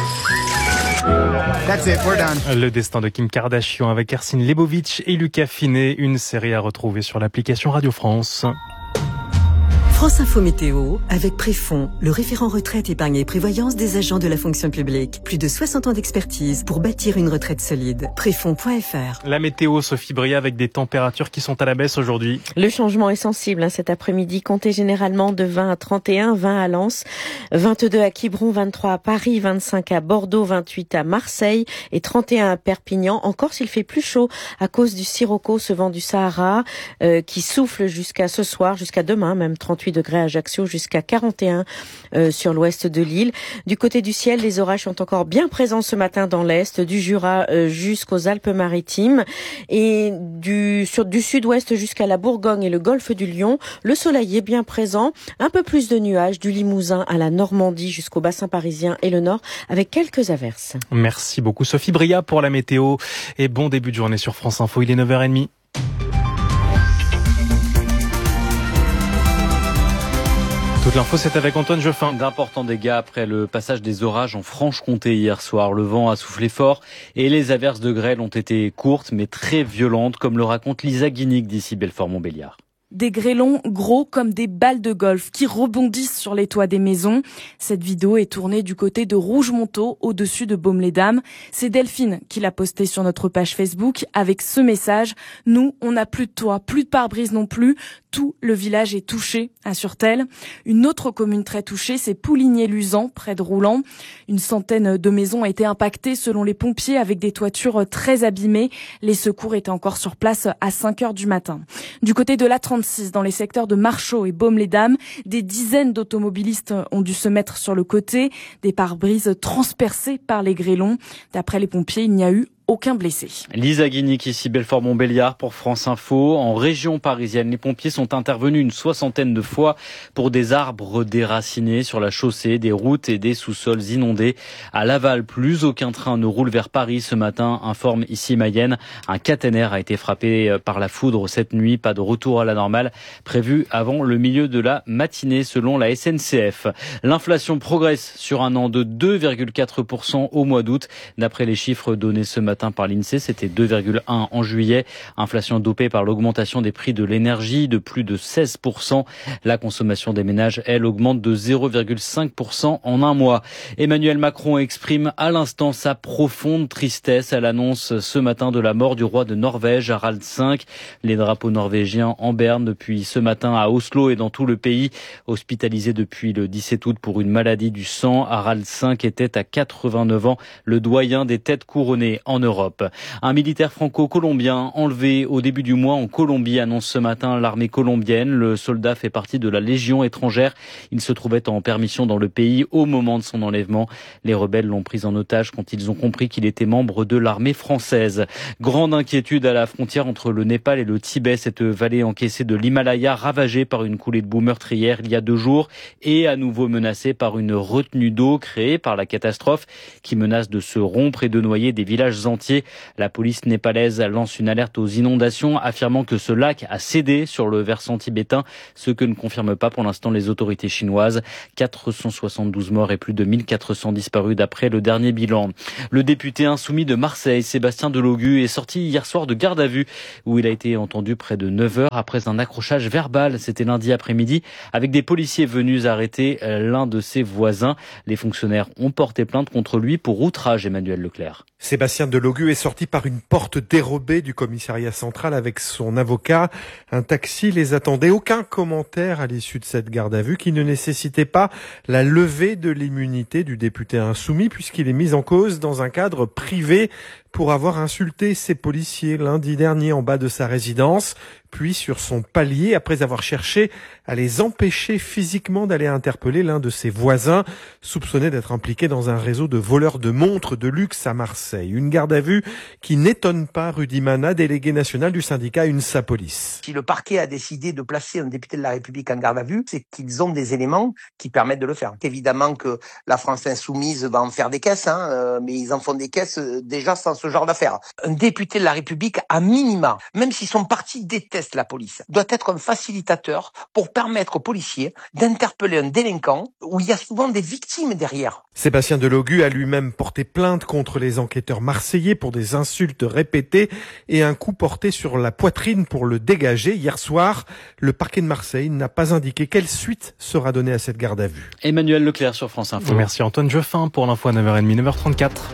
That's it, we're done. Le destin de Kim Kardashian avec Ersin Lebovitch et Lucas Finet, une série à retrouver sur l'application Radio France. France Info Météo, avec Préfond, le référent retraite, épargne et prévoyance des agents de la fonction publique. Plus de soixante ans d'expertise pour bâtir une retraite solide. Préfond point F R. La météo, Sophie Bria, avec des températures qui sont à la baisse aujourd'hui. Le changement est sensible hein, cet après-midi. Comptez généralement de vingt à trente et un, vingt à Lens, vingt-deux à Quiberon, vingt-trois à Paris, vingt-cinq à Bordeaux, vingt-huit à Marseille et trente et un à Perpignan. Encore s'il fait plus chaud à cause du sirocco, ce vent du Sahara euh, qui souffle jusqu'à ce soir, jusqu'à demain, même trente-huit degrés à Ajaccio, jusqu'à quarante et un euh, sur l'ouest de l'île. Du côté du ciel, les orages sont encore bien présents ce matin dans l'est, du Jura euh, jusqu'aux Alpes-Maritimes et du, sur, du sud-ouest jusqu'à la Bourgogne et le golfe du Lion. Le soleil est bien présent, un peu plus de nuages du Limousin à la Normandie jusqu'au bassin parisien et le nord avec quelques averses. Merci beaucoup Sophie Bria pour la météo et bon début de journée sur France Info, il est neuf heures trente. Toute l'info, c'est avec Antoine Geoffin. D'importants dégâts après le passage des orages en Franche-Comté hier soir. Le vent a soufflé fort et les averses de grêle ont été courtes mais très violentes, comme le raconte Lisa Guinic d'ici Belfort-Montbéliard. Des grêlons gros comme des balles de golf qui rebondissent sur les toits des maisons. Cette vidéo est tournée du côté de Rougemontaut, au-dessus de Baume-les-Dames. C'est Delphine qui l'a postée sur notre page Facebook avec ce message. Nous, on n'a plus de toit, plus de pare-brise non plus. Tout le village est touché, assure-t-elle. Une autre commune très touchée, c'est Pouligné-Luzan, près de Roulan. Une centaine de maisons ont été impactées selon les pompiers avec des toitures très abîmées. Les secours étaient encore sur place à cinq heures du matin. Du côté de l'A trente-six, dans les secteurs de Marchaux et Baume-les-Dames, des dizaines d'automobilistes ont dû se mettre sur le côté, des pare-brises transpercées par les grêlons. D'après les pompiers, il n'y a eu aucun blessé. Lisa Guinic, ici Belfort-Montbéliard pour France Info. En région parisienne, les pompiers sont intervenus une soixantaine de fois pour des arbres déracinés sur la chaussée, des routes et des sous-sols inondés. À Laval, plus aucun train ne roule vers Paris ce matin, informe ici Mayenne. Un caténaire a été frappé par la foudre cette nuit. Pas de retour à la normale prévu avant le milieu de la matinée selon la S N C F. L'inflation progresse sur un an de deux virgule quatre pour cent au mois d'août, d'après les chiffres donnés ce matin matin par l'INSEE, c'était deux virgule un en juillet. Inflation dopée par l'augmentation des prix de l'énergie de plus de seize pour cent. La consommation des ménages, elle, augmente de zéro virgule cinq pour cent en un mois. Emmanuel Macron exprime à l'instant sa profonde tristesse à l'annonce ce matin de la mort du roi de Norvège, Harald cinq. Les drapeaux norvégiens en berne depuis ce matin à Oslo et dans tout le pays. Hospitalisé depuis le dix-sept août pour une maladie du sang, Harald cinq était à quatre-vingt-neuf ans, le doyen des têtes couronnées en Europe. Un militaire franco-colombien enlevé au début du mois en Colombie, annonce ce matin l'armée colombienne. Le soldat fait partie de la Légion étrangère. Il se trouvait en permission dans le pays au moment de son enlèvement. Les rebelles l'ont pris en otage quand ils ont compris qu'il était membre de l'armée française. Grande inquiétude à la frontière entre le Népal et le Tibet, cette vallée encaissée de l'Himalaya ravagée par une coulée de boue meurtrière il y a deux jours et à nouveau menacée par une retenue d'eau créée par la catastrophe qui menace de se rompre et de noyer des villages entiers. La police népalaise lance une alerte aux inondations, affirmant que ce lac a cédé sur le versant tibétain, ce que ne confirment pas pour l'instant les autorités chinoises. quatre cent soixante-douze morts et plus de mille quatre cents disparus d'après le dernier bilan. Le député insoumis de Marseille, Sébastien Delogu, est sorti hier soir de garde à vue où il a été entendu près de neuf heures après un accrochage verbal. C'était lundi après-midi avec des policiers venus arrêter l'un de ses voisins. Les fonctionnaires ont porté plainte contre lui pour outrage. Emmanuel Leclerc. Sébastien Delogu est sorti par une porte dérobée du commissariat central avec son avocat. Un taxi les attendait. Aucun commentaire à l'issue de cette garde à vue qui ne nécessitait pas la levée de l'immunité du député insoumis puisqu'il est mis en cause dans un cadre privé pour avoir insulté ses policiers lundi dernier en bas de sa résidence, puis sur son palier après avoir cherché à les empêcher physiquement d'aller interpeller l'un de ses voisins, soupçonné d'être impliqué dans un réseau de voleurs de montres de luxe à Marseille. Une garde à vue qui n'étonne pas Rudy Mana, délégué national du syndicat UNSA Police. Si le parquet a décidé de placer un député de la République en garde à vue, c'est qu'ils ont des éléments qui permettent de le faire. Évidemment que la France insoumise va en faire des caisses, hein, euh, mais ils en font des caisses euh, déjà sans ce genre d'affaires. Un député de la République, à minima, même si son parti déteste la police, doit être un facilitateur pour permettre aux policiers d'interpeller un délinquant où il y a souvent des victimes derrière. Sébastien Delogu a lui-même porté plainte contre les enquêteurs marseillais pour des insultes répétées et un coup porté sur la poitrine pour le dégager. Hier soir, le parquet de Marseille n'a pas indiqué quelle suite sera donnée à cette garde à vue. Emmanuel Leclerc sur France Info. Merci Antoine Jeffin pour l'info à neuf heures trente, neuf heures trente-quatre.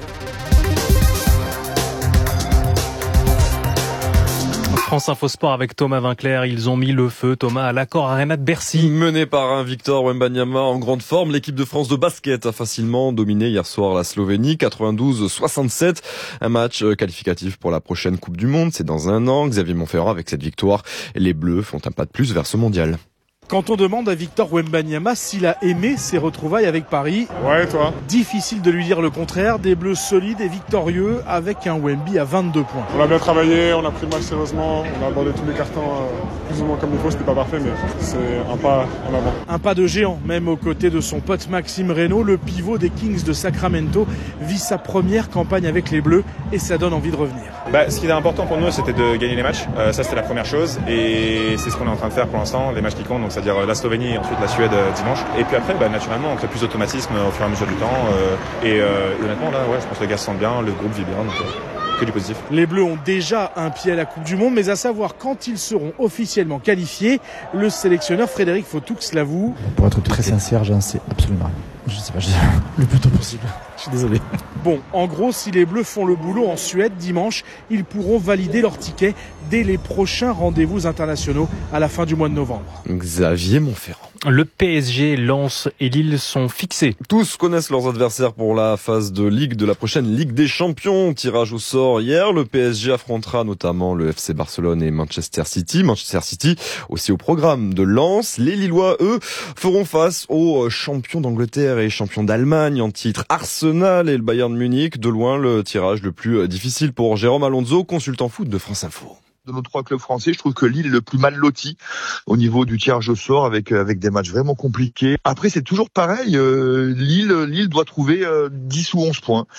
France Info Sport avec Thomas Vinclair. Ils ont mis le feu, Thomas, à l'Accor Arena de Bercy. Mené par un Victor Wembanyama en grande forme, l'équipe de France de basket a facilement dominé hier soir la Slovénie, quatre-vingt-douze à soixante-sept. Un match qualificatif pour la prochaine Coupe du Monde. C'est dans un an. Xavier Montferrand, avec cette victoire, les Bleus font un pas de plus vers ce mondial. Quand on demande à Victor Wembanyama s'il a aimé ses retrouvailles avec Paris, ouais, toi. Difficile de lui dire le contraire, des Bleus solides et victorieux avec un Wemby à vingt-deux points. On a bien travaillé, on a pris le match sérieusement, on a abordé tous les cartons euh, plus ou moins comme il faut, c'était pas parfait mais c'est un pas en avant. Un pas de géant, même aux côtés de son pote Maxime Reynaud, le pivot des Kings de Sacramento vit sa première campagne avec les Bleus et ça donne envie de revenir. Bah, ce qui était important pour nous, c'était de gagner les matchs, euh, ça c'était la première chose et c'est ce qu'on est en train de faire pour l'instant, les matchs qui comptent, donc c'est-à-dire la Slovénie et ensuite la Suède euh, dimanche. Et puis après, bah, naturellement, on crée plus d'automatisme euh, au fur et à mesure du temps. Euh, et euh, honnêtement, là, ouais, je pense que les gars se sentent bien, le groupe vit bien, donc euh, que du positif. Les Bleus ont déjà un pied à la Coupe du Monde, mais à savoir quand ils seront officiellement qualifiés, le sélectionneur Frédéric Fautoux l'avoue. Pour être très sincère, j'en sais absolument rien. Je sais pas, je... le plus tôt possible. Je suis désolé. Bon, en gros, si les Bleus font le boulot en Suède dimanche, ils pourront valider leur ticket dès les prochains rendez-vous internationaux à la fin du mois de novembre. Xavier Montferrand. Le P S G, Lens et Lille sont fixés. Tous connaissent leurs adversaires pour la phase de Ligue de la prochaine Ligue des Champions. Tirage au sort hier. Le P S G affrontera notamment le F C Barcelone et Manchester City. Manchester City aussi au programme de Lens. Les Lillois, eux, feront face aux champions d'Angleterre et champions d'Allemagne en titre Arsenal et le Bayern de Munich. De loin, le tirage le plus difficile pour Jérôme Alonso, consultant foot de France Info. De nos trois clubs français, je trouve que Lille est le plus mal loti au niveau du tirage au sort avec avec des matchs vraiment compliqués. Après, c'est toujours pareil. Euh, Lille, Lille doit trouver euh, dix ou onze points.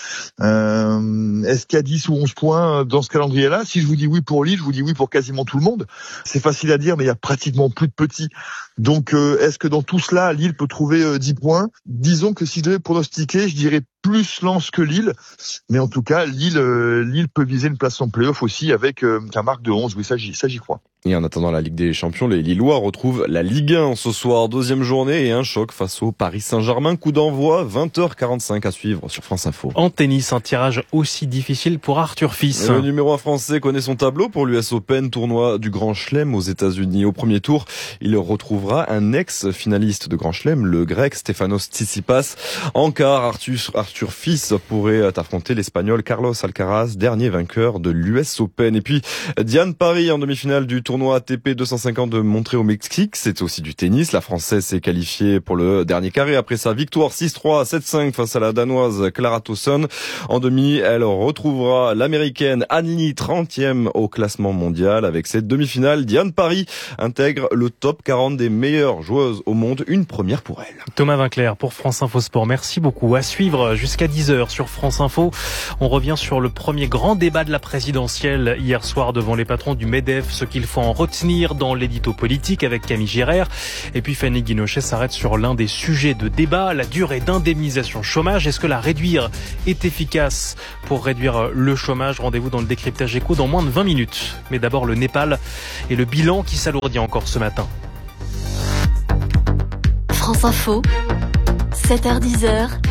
Euh, est-ce qu'il y a dix ou onze points dans ce calendrier-là? Si je vous dis oui pour Lille, je vous dis oui pour quasiment tout le monde. C'est facile à dire, mais il y a pratiquement plus de petits. Donc, euh, est-ce que dans tout cela, Lille peut trouver euh, dix points? Disons que si je devais pronostiquer, je dirais plus Lens que Lille, mais en tout cas, Lille, euh, Lille peut viser une place en play-off aussi avec euh, un marque de onze. Oui, ça, j'y, ça, j'y crois. Et en attendant la Ligue des Champions, les Lillois retrouvent la Ligue un ce soir, deuxième journée et un choc face au Paris Saint-Germain. Coup d'envoi, vingt heures quarante-cinq à suivre sur France Info. En tennis, un tirage aussi difficile pour Arthur Fils. Le numéro un français connaît son tableau pour l'U S Open, tournoi du Grand Chelem aux États-Unis. Au premier tour, il retrouvera un ex-finaliste de Grand Chelem, le grec Stefanos Tsitsipas. En quart, Arthur, Arthur Fils pourrait affronter l'Espagnol Carlos Alcaraz, dernier vainqueur de l'U S Open. Et puis, Diane Parry en demi-finale du tournoi A T P deux cent cinquante de Montré au Mexique. C'est aussi du tennis. La Française s'est qualifiée pour le dernier carré après sa victoire six trois, sept cinq face à la Danoise Clara Tauson. En demi, elle retrouvera l'Américaine Annie, trentième au classement mondial. Avec cette demi-finale, Diane Parry intègre le top quarante des meilleures joueuses au monde. Une première pour elle. Thomas Vinclair pour France Info Sport. Merci beaucoup. À suivre jusqu'à dix heures sur France Info. On revient sur le premier grand débat de la présidentielle hier soir devant les patrons du MEDEF. Ce qu'il faut en retenir dans l'édito politique avec Camille Girard. Et puis Fanny Guinochet s'arrête sur l'un des sujets de débat, la durée d'indemnisation chômage. Est-ce que la réduire est efficace pour réduire le chômage? Rendez-vous dans le décryptage écho dans moins de vingt minutes. Mais d'abord le Népal et le bilan qui s'alourdit encore ce matin. France Info, sept heures dix,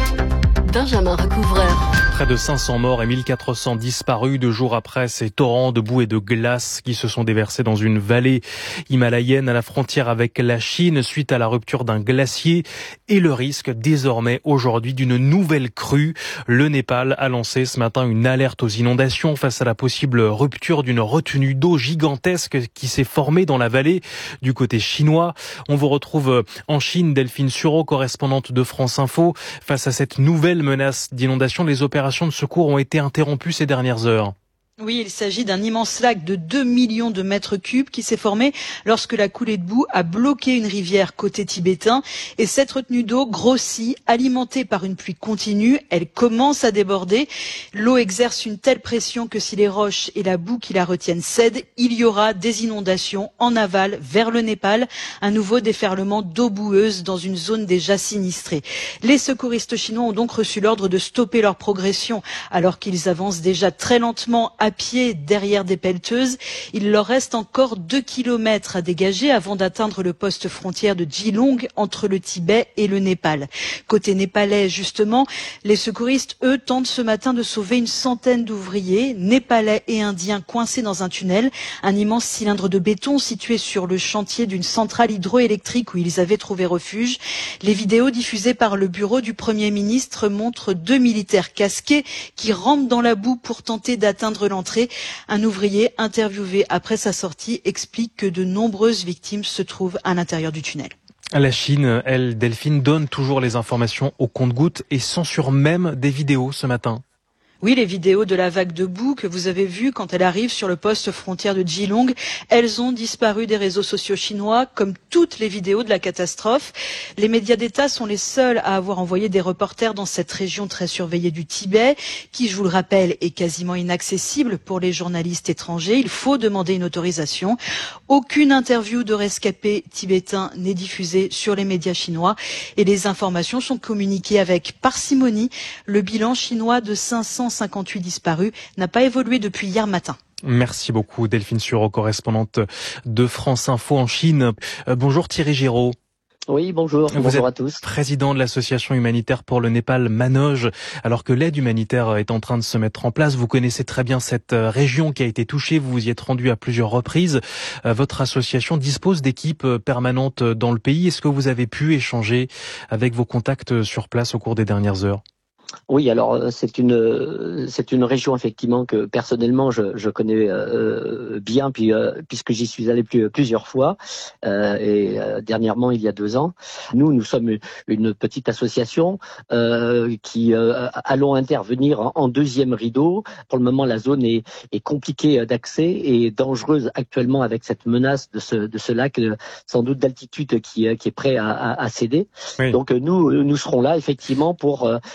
Benjamin Recouvreur. Près de cinq cents morts et mille quatre cents disparus deux jours après ces torrents de boue et de glace qui se sont déversés dans une vallée himalayenne à la frontière avec la Chine suite à la rupture d'un glacier et le risque désormais aujourd'hui d'une nouvelle crue. Le Népal a lancé ce matin une alerte aux inondations face à la possible rupture d'une retenue d'eau gigantesque qui s'est formée dans la vallée du côté chinois. On vous retrouve en Chine, Delphine Sureau, correspondante de France Info. Face à cette nouvelle menace d'inondation, les opérations de secours ont été interrompues ces dernières heures. Oui, il s'agit d'un immense lac de deux millions de mètres cubes qui s'est formé lorsque la coulée de boue a bloqué une rivière côté tibétain. Et cette retenue d'eau grossit, alimentée par une pluie continue. Elle commence à déborder. L'eau exerce une telle pression que si les roches et la boue qui la retiennent cèdent, il y aura des inondations en aval vers le Népal. Un nouveau déferlement d'eau boueuse dans une zone déjà sinistrée. Les secouristes chinois ont donc reçu l'ordre de stopper leur progression alors qu'ils avancent déjà très lentement à pied derrière des pelleteuses. Il leur reste encore deux kilomètres à dégager avant d'atteindre le poste frontière de Geelong entre le Tibet et le Népal. Côté népalais, justement, les secouristes, eux, tentent ce matin de sauver une centaine d'ouvriers népalais et indiens coincés dans un tunnel, un immense cylindre de béton situé sur le chantier d'une centrale hydroélectrique où ils avaient trouvé refuge. Les vidéos diffusées par le bureau du Premier ministre montrent deux militaires casqués qui rampent dans la boue pour tenter d'atteindre l'entrée. Un ouvrier interviewé après sa sortie explique que de nombreuses victimes se trouvent à l'intérieur du tunnel. La Chine, elle, Delphine, donne toujours les informations au compte-gouttes et censure même des vidéos ce matin. Oui, les vidéos de la vague de boue que vous avez vues quand elle arrive sur le poste frontière de Geelong, elles ont disparu des réseaux sociaux chinois, comme toutes les vidéos de la catastrophe. Les médias d'État sont les seuls à avoir envoyé des reporters dans cette région très surveillée du Tibet, qui, je vous le rappelle, est quasiment inaccessible pour les journalistes étrangers. Il faut demander une autorisation. Aucune interview de rescapés tibétains n'est diffusée sur les médias chinois et les informations sont communiquées avec parcimonie. Le bilan chinois de cinq cent cinquante-huit disparus n'a pas évolué depuis hier matin. Merci beaucoup Delphine Sureau, correspondante de France Info en Chine. Euh, bonjour Thierry Giraud. Oui, bonjour. Vous bonjour êtes à tous. Président de l'association humanitaire pour le Népal, Manoj. Alors que l'aide humanitaire est en train de se mettre en place, vous connaissez très bien cette région qui a été touchée. Vous vous y êtes rendu à plusieurs reprises. Votre association dispose d'équipes permanentes dans le pays. Est-ce que vous avez pu échanger avec vos contacts sur place au cours des dernières heures ? Oui, alors c'est une c'est une région effectivement que personnellement je, je connais euh, bien puis euh, puisque j'y suis allé plus, plusieurs fois euh, et euh, dernièrement il y a deux ans. Nous nous sommes une petite association euh, qui euh, allons intervenir en, en deuxième rideau. Pour le moment la zone est est compliquée d'accès et dangereuse actuellement avec cette menace de ce de ce lac euh, sans doute d'altitude qui qui est prêt à, à, à céder. Oui. Donc nous nous serons là effectivement pour euh, nous sommes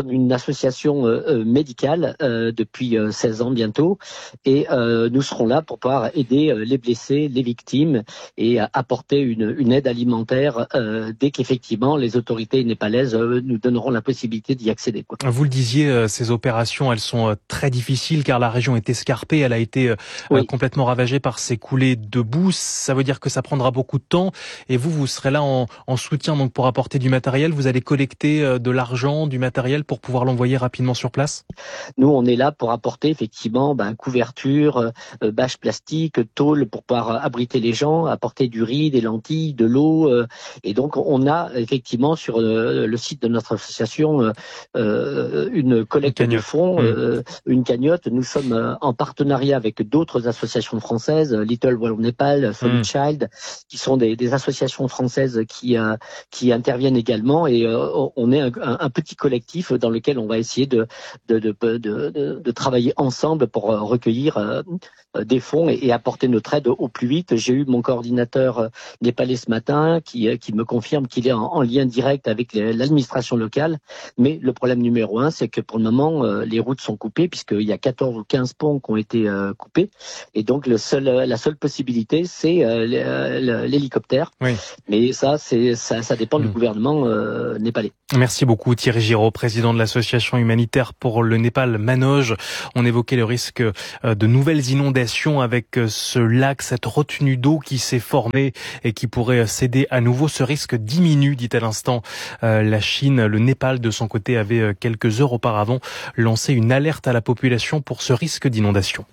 sommes une association euh, médicale euh, depuis euh, seize ans bientôt, et euh, nous serons là pour pouvoir aider euh, les blessés, les victimes, et euh, apporter une, une aide alimentaire euh, dès qu'effectivement les autorités népalaises euh, nous donneront la possibilité d'y accéder, quoi. Vous le disiez, euh, ces opérations, elles sont euh, très difficiles car la région est escarpée, elle a été euh, oui. complètement ravagée par ces coulées de boue. Ça veut dire que ça prendra beaucoup de temps, et vous, vous serez là en, en soutien donc pour apporter du matériel. Vous allez collecter euh, de l'argent, du matériel pour pouvoir l'envoyer rapidement sur place. Nous, on est là pour apporter effectivement ben, couverture, euh, bâches plastiques, tôle pour pouvoir abriter les gens, apporter du riz, des lentilles, de l'eau. Euh, et donc, on a effectivement sur euh, le site de notre association euh, une collecte une de fonds, mmh. euh, une cagnotte. Nous sommes euh, en partenariat avec d'autres associations françaises, Little Wall Nepal, Solid mmh. Child, qui sont des, des associations françaises qui euh, qui interviennent également. Et euh, on est un, un, un petit collectif dans lequel on va essayer de de de, de, de, de travailler ensemble pour recueillir euh, des fonds et, et apporter notre aide au plus vite. J'ai eu mon coordinateur népalais ce matin qui qui me confirme qu'il est en, en lien direct avec les, l'administration locale. Mais le problème numéro un, c'est que pour le moment, euh, les routes sont coupées puisqu'il y a quatorze ou quinze ponts qui ont été euh, coupés. Et donc le seul, la seule possibilité, c'est euh, l'hélicoptère. Oui. Mais ça, c'est ça, ça dépend mmh. du gouvernement euh, népalais. Merci beaucoup Thierry Giraud, président de l'association humanitaire pour le Népal Manoj. On évoquait le risque de nouvelles inondations avec ce lac, cette retenue d'eau qui s'est formée et qui pourrait céder à nouveau. Ce risque diminue, dit à l'instant la Chine. Le Népal, de son côté, avait quelques heures auparavant lancé une alerte à la population pour ce risque d'inondation.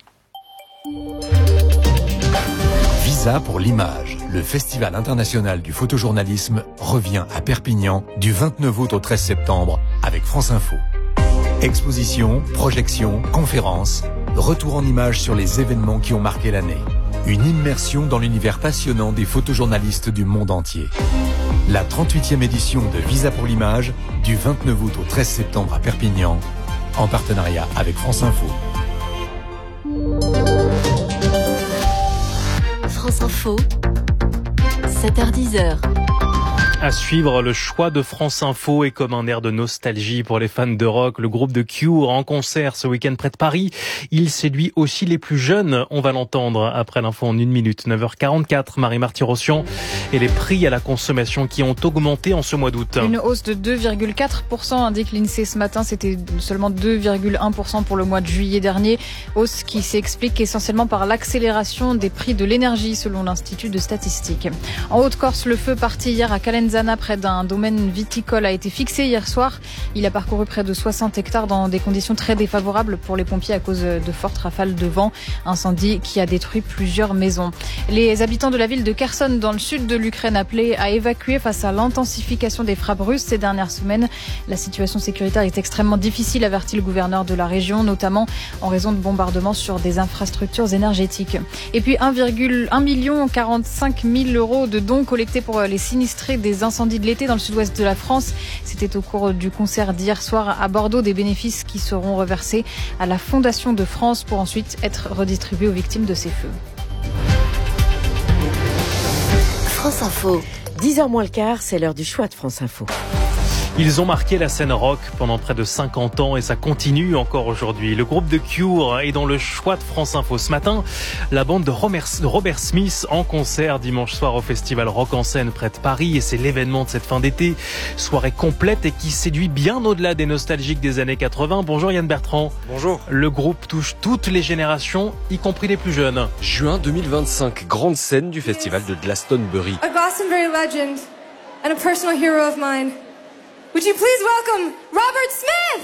Visa pour l'image. Le Festival international du photojournalisme revient à Perpignan du vingt-neuf août au treize septembre avec France Info. Expositions, projections, conférences, retour en images sur les événements qui ont marqué l'année. Une immersion dans l'univers passionnant des photojournalistes du monde entier. La trente-huitième édition de Visa pour l'image du vingt-neuf août au treize septembre à Perpignan, en partenariat avec France Info. France Info, sept heures dix. À suivre, le choix de France Info est comme un air de nostalgie pour les fans de rock. Le groupe de Cure en concert ce week-end près de Paris. Il séduit aussi les plus jeunes. On va l'entendre après l'info en une minute. neuf heures quarante-quatre, Marie-Marty Rossian. Et les prix à la consommation qui ont augmenté en ce mois d'août. Une hausse de deux virgule quatre pour cent indique l'INSEE ce matin. C'était seulement deux virgule un pour cent pour le mois de juillet dernier. Hausse qui s'explique essentiellement par l'accélération des prix de l'énergie selon l'Institut de statistique. En Haute-Corse, le feu parti hier à Calenzana près d'un domaine viticole a été fixé hier soir. Il a parcouru près de soixante hectares dans des conditions très défavorables pour les pompiers à cause de fortes rafales de vent. Incendie qui a détruit plusieurs maisons. Les habitants de la ville de Kherson dans le sud de l'Ukraine appelés à évacuer face à l'intensification des frappes russes ces dernières semaines. La situation sécuritaire est extrêmement difficile, avertit le gouverneur de la région, notamment en raison de bombardements sur des infrastructures énergétiques. Et puis un virgule un million quarante-cinq mille euros de dons collectés pour les sinistrés des incendies de l'été dans le sud-ouest de la France. C'était au cours du concert d'hier soir à Bordeaux, des bénéfices qui seront reversés à la Fondation de France pour ensuite être redistribués aux victimes de ces feux. France Info. dix heures moins le quart, c'est l'heure du choix de France Info. Ils ont marqué la scène rock pendant près de cinquante ans et ça continue encore aujourd'hui. Le groupe de Cure est dans le choix de France Info. Ce matin, la bande de Robert Smith en concert dimanche soir au festival Rock en Seine près de Paris, et c'est l'événement de cette fin d'été. Soirée complète et qui séduit bien au-delà des nostalgiques des années quatre-vingts. Bonjour Yann Bertrand. Bonjour. Le groupe touche toutes les générations, y compris les plus jeunes. Juin deux mille vingt-cinq, grande scène du festival de Glastonbury. A Glastonbury legend and a personal hero of mine. Would you please welcome Robert Smith?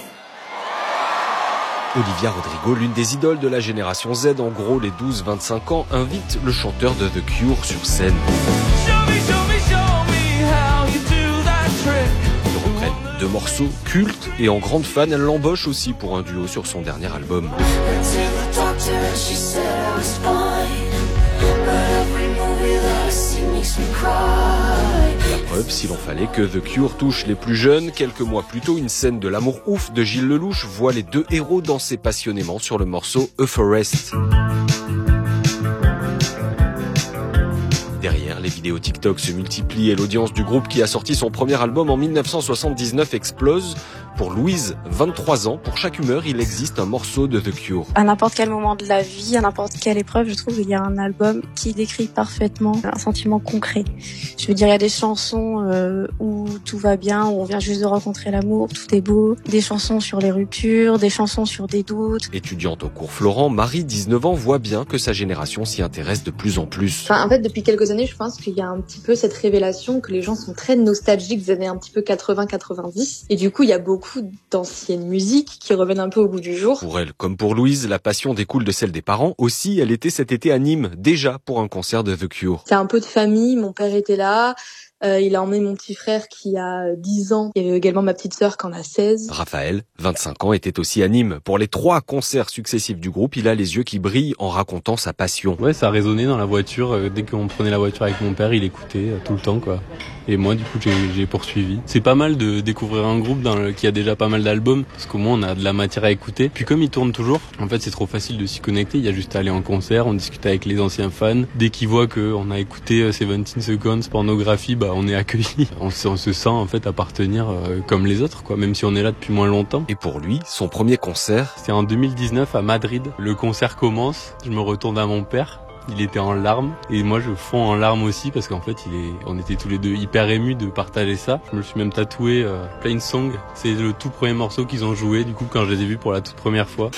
Olivia Rodrigo, l'une des idoles de la génération Z, en gros les douze vingt-cinq ans, invite le chanteur de The Cure sur scène. Ils reprennent deux morceaux cultes et en grande fan, elle l'embauche aussi pour un duo sur son dernier album. La preuve, s'il en fallait, que The Cure touche les plus jeunes. Quelques mois plus tôt, une scène de l'amour ouf de Gilles Lelouch voit les deux héros danser passionnément sur le morceau A Forest. Derrière, les vidéos TikTok se multiplient et l'audience du groupe qui a sorti son premier album en mille neuf cent soixante-dix-neuf explose. Pour Louise, vingt-trois ans, pour chaque humeur, il existe un morceau de The Cure. À n'importe quel moment de la vie, à n'importe quelle épreuve, je trouve qu'il y a un album qui décrit parfaitement un sentiment concret. Je veux dire, il y a des chansons euh, où tout va bien, où on vient juste de rencontrer l'amour, tout est beau. Des chansons sur les ruptures, des chansons sur des doutes. Étudiante au cours Florent, Marie, dix-neuf ans, voit bien que sa génération s'y intéresse de plus en plus. Enfin, en fait, depuis quelques années, je pense qu'il y a un petit peu cette révélation que les gens sont très nostalgiques des années un petit peu quatre-vingts quatre-vingt-dix. Et du coup, il y a beaucoup d'anciennes musiques qui reviennent un peu au goût du jour. Pour elle, comme pour Louise, la passion découle de celle des parents. Aussi, elle était cet été à Nîmes, déjà pour un concert de The Cure. C'est un peu de famille, mon père était là. Euh, il a emmené mon petit frère qui a dix ans. Il y avait également ma petite sœur qui en a seize. Raphaël, vingt-cinq ans, était aussi à Nîmes. Pour les trois concerts successifs du groupe, il a les yeux qui brillent en racontant sa passion. Ouais, ça résonnait dans la voiture. Dès qu'on prenait la voiture avec mon père, il écoutait tout le temps, quoi. Et moi, du coup, j'ai, j'ai poursuivi. C'est pas mal de découvrir un groupe dans le, qui a déjà pas mal d'albums, parce qu'au moins, on a de la matière à écouter. Puis comme il tourne toujours, en fait, c'est trop facile de s'y connecter. Il y a juste à aller en concert, on discute avec les anciens fans. Dès qu'ils voient qu'on a écouté seventeen Seconds, Pornographie, bah, on est accueillis. On se, on se sent, en fait, appartenir euh, comme les autres, quoi, même si on est là depuis moins longtemps. Et pour lui, son premier concert, c'était en deux mille dix-neuf à Madrid. Le concert commence, je me retourne à mon père. Il était en larmes et moi je fonds en larmes aussi parce qu'en fait il est, on était tous les deux hyper émus de partager ça. Je me suis même tatoué euh, Plain Song. C'est le tout premier morceau qu'ils ont joué du coup quand je les ai vus pour la toute première fois.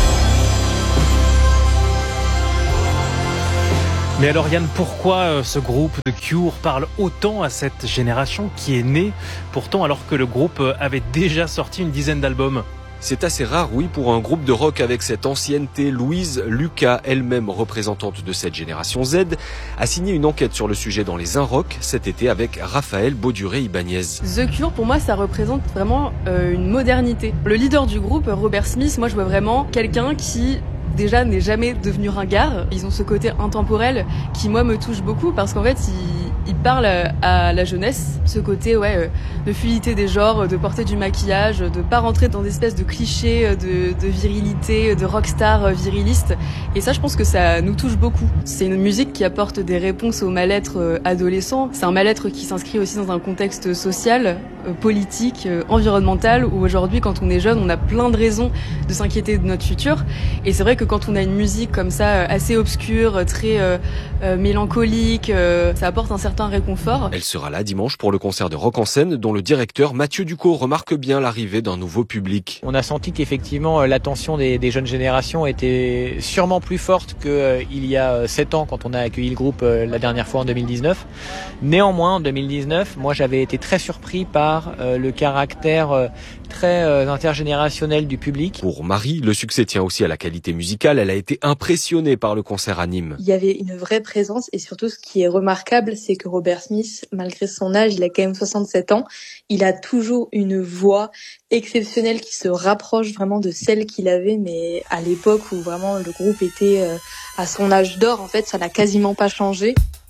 Mais alors Yann, pourquoi ce groupe de Cure parle autant à cette génération qui est née pourtant alors que le groupe avait déjà sorti une dizaine d'albums ? C'est assez rare, oui, pour un groupe de rock avec cette ancienneté. Louise Lucas, elle-même représentante de cette génération Z, a signé une enquête sur le sujet dans les Inrock cet été avec Raphaël Bauduré-Ibanez. The Cure, pour moi, ça représente vraiment euh, une modernité. Le leader du groupe, Robert Smith, moi je vois vraiment quelqu'un qui déjà n'est jamais devenu ringard. Ils ont ce côté intemporel qui moi me touche beaucoup parce qu'en fait ils, ils parlent à la jeunesse, ce côté ouais de fluidité des genres, de porter du maquillage, de pas rentrer dans des espèces de clichés de, de virilité, de rockstar viriliste. Et ça je pense que ça nous touche beaucoup. C'est une musique qui apporte des réponses au mal-être adolescent. C'est un mal-être qui s'inscrit aussi dans un contexte social, politique, environnemental où aujourd'hui quand on est jeune on a plein de raisons de s'inquiéter de notre futur. Et c'est vrai que quand on a une musique comme ça, assez obscure, très euh, euh, mélancolique, euh, ça apporte un certain réconfort. Elle sera là dimanche pour le concert de Rock en scène, dont le directeur Mathieu Ducot remarque bien l'arrivée d'un nouveau public. On a senti qu'effectivement l'attention des, des jeunes générations était sûrement plus forte qu'il euh, y a sept ans quand on a accueilli le groupe euh, la dernière fois en deux mille dix-neuf. Néanmoins, en deux mille dix-neuf, moi j'avais été très surpris par euh, le caractère euh, très euh, intergénérationnel du public. Pour Marie, le succès tient aussi à la qualité musicale. Elle a été impressionnée par le concert à Nîmes. Il y avait une vraie présence et surtout ce qui est remarquable, c'est que Robert Smith, malgré son âge, il a quand même soixante-sept ans, il a toujours une voix exceptionnelle qui se rapproche vraiment de celle qu'il avait, mais à l'époque où vraiment le groupe était euh, à son âge d'or, en fait, ça n'a quasiment pas changé.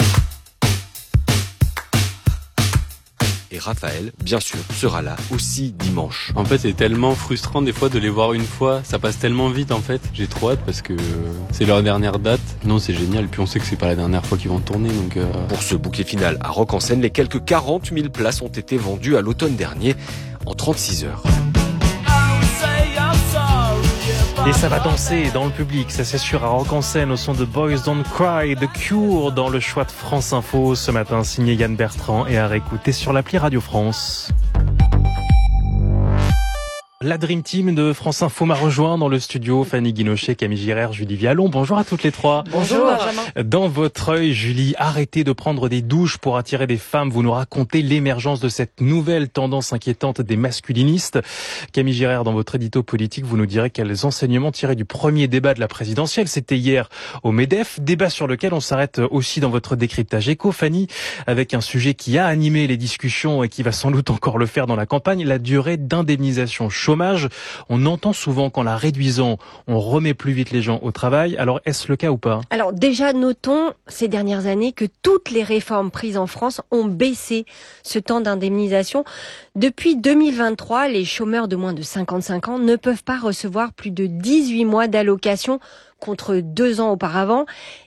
Et Raphaël, bien sûr, sera là aussi dimanche. En fait, c'est tellement frustrant des fois de les voir une fois. Ça passe tellement vite en fait. J'ai trop hâte parce que c'est leur dernière date. Non, c'est génial. Puis on sait que c'est pas la dernière fois qu'ils vont tourner. Donc euh... Pour ce bouquet final à Rock en scène, les quelques quarante mille places ont été vendues à l'automne dernier en trente-six heures. Et ça va danser dans le public, ça c'est sûr, à Rock en scène au son de Boys Don't Cry, The Cure dans le choix de France Info ce matin, signé Yann Bertrand et à réécouter sur l'appli Radio France. La Dream Team de France Info m'a rejoint dans le studio. Fanny Guinochet, Camille Girard, Julie Vialon. Bonjour à toutes les trois. Bonjour. Benjamin. Dans votre œil, Julie, arrêtez de prendre des douches pour attirer des femmes. Vous nous racontez l'émergence de cette nouvelle tendance inquiétante des masculinistes. Camille Girard, dans votre édito politique, vous nous direz quels enseignements tirés du premier débat de la présidentielle. C'était hier au MEDEF. Débat sur lequel on s'arrête aussi dans votre décryptage éco. Fanny, avec un sujet qui a animé les discussions et qui va sans doute encore le faire dans la campagne, la durée d'indemnisation chômage. On entend souvent qu'en la réduisant, on remet plus vite les gens au travail. Alors, est-ce le cas ou pas ? Alors déjà, notons ces dernières années que toutes les réformes prises en France ont baissé ce temps d'indemnisation. Depuis deux mille vingt-trois, les chômeurs de moins de cinquante-cinq ans ne peuvent pas recevoir plus de dix-huit mois d'allocation contre deux ans auparavant.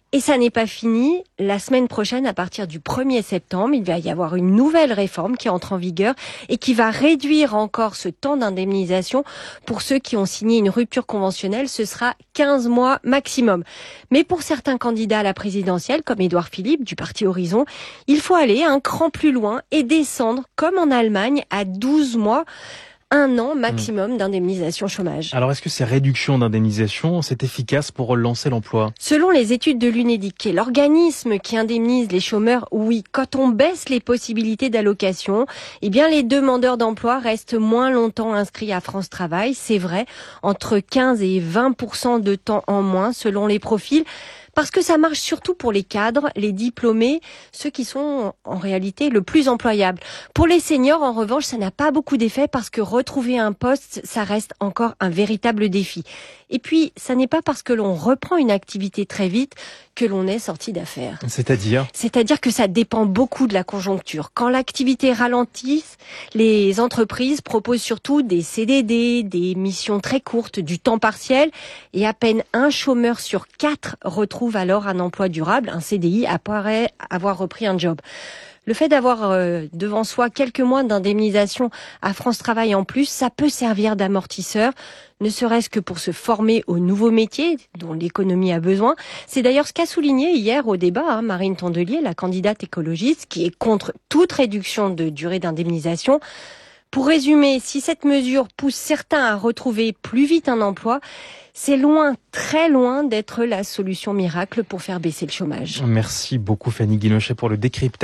Et ça n'est pas fini. La semaine prochaine, à partir du premier septembre, il va y avoir une nouvelle réforme qui entre en vigueur et qui va réduire encore ce temps d'indemnisation. Pour ceux qui ont signé une rupture conventionnelle, ce sera quinze mois maximum. Mais pour certains candidats à la présidentielle, comme Édouard Philippe du parti Horizon, il faut aller un cran plus loin et descendre, comme en Allemagne, à douze mois. Un an maximum d'indemnisation chômage. Alors, est-ce que ces réductions d'indemnisation, c'est efficace pour relancer l'emploi? Selon les études de l'Unédic, qui est l'organisme qui indemnise les chômeurs, oui, quand on baisse les possibilités d'allocation, eh bien, les demandeurs d'emploi restent moins longtemps inscrits à France Travail. C'est vrai, entre quinze et vingt pour cent de temps en moins, selon les profils. Parce que ça marche surtout pour les cadres, les diplômés, ceux qui sont en réalité le plus employables. Pour les seniors, en revanche, ça n'a pas beaucoup d'effet parce que retrouver un poste, ça reste encore un véritable défi. Et puis, ça n'est pas parce que l'on reprend une activité très vite que l'on est sorti d'affaires. C'est-à-dire ? C'est-à-dire que ça dépend beaucoup de la conjoncture. Quand l'activité ralentit, les entreprises proposent surtout des C D D, des missions très courtes, du temps partiel, et à peine un chômeur sur quatre retrouve alors un emploi durable, un C D I, après avoir repris un job. Le fait d'avoir euh, devant soi quelques mois d'indemnisation à France Travail en plus, ça peut servir d'amortisseur, ne serait-ce que pour se former aux nouveaux métiers dont l'économie a besoin. C'est d'ailleurs ce qu'a souligné hier au débat hein, Marine Tondelier, la candidate écologiste, qui est contre toute réduction de durée d'indemnisation. Pour résumer, si cette mesure pousse certains à retrouver plus vite un emploi, c'est loin, très loin d'être la solution miracle pour faire baisser le chômage. Merci beaucoup Fanny Guinochet pour le décryptage.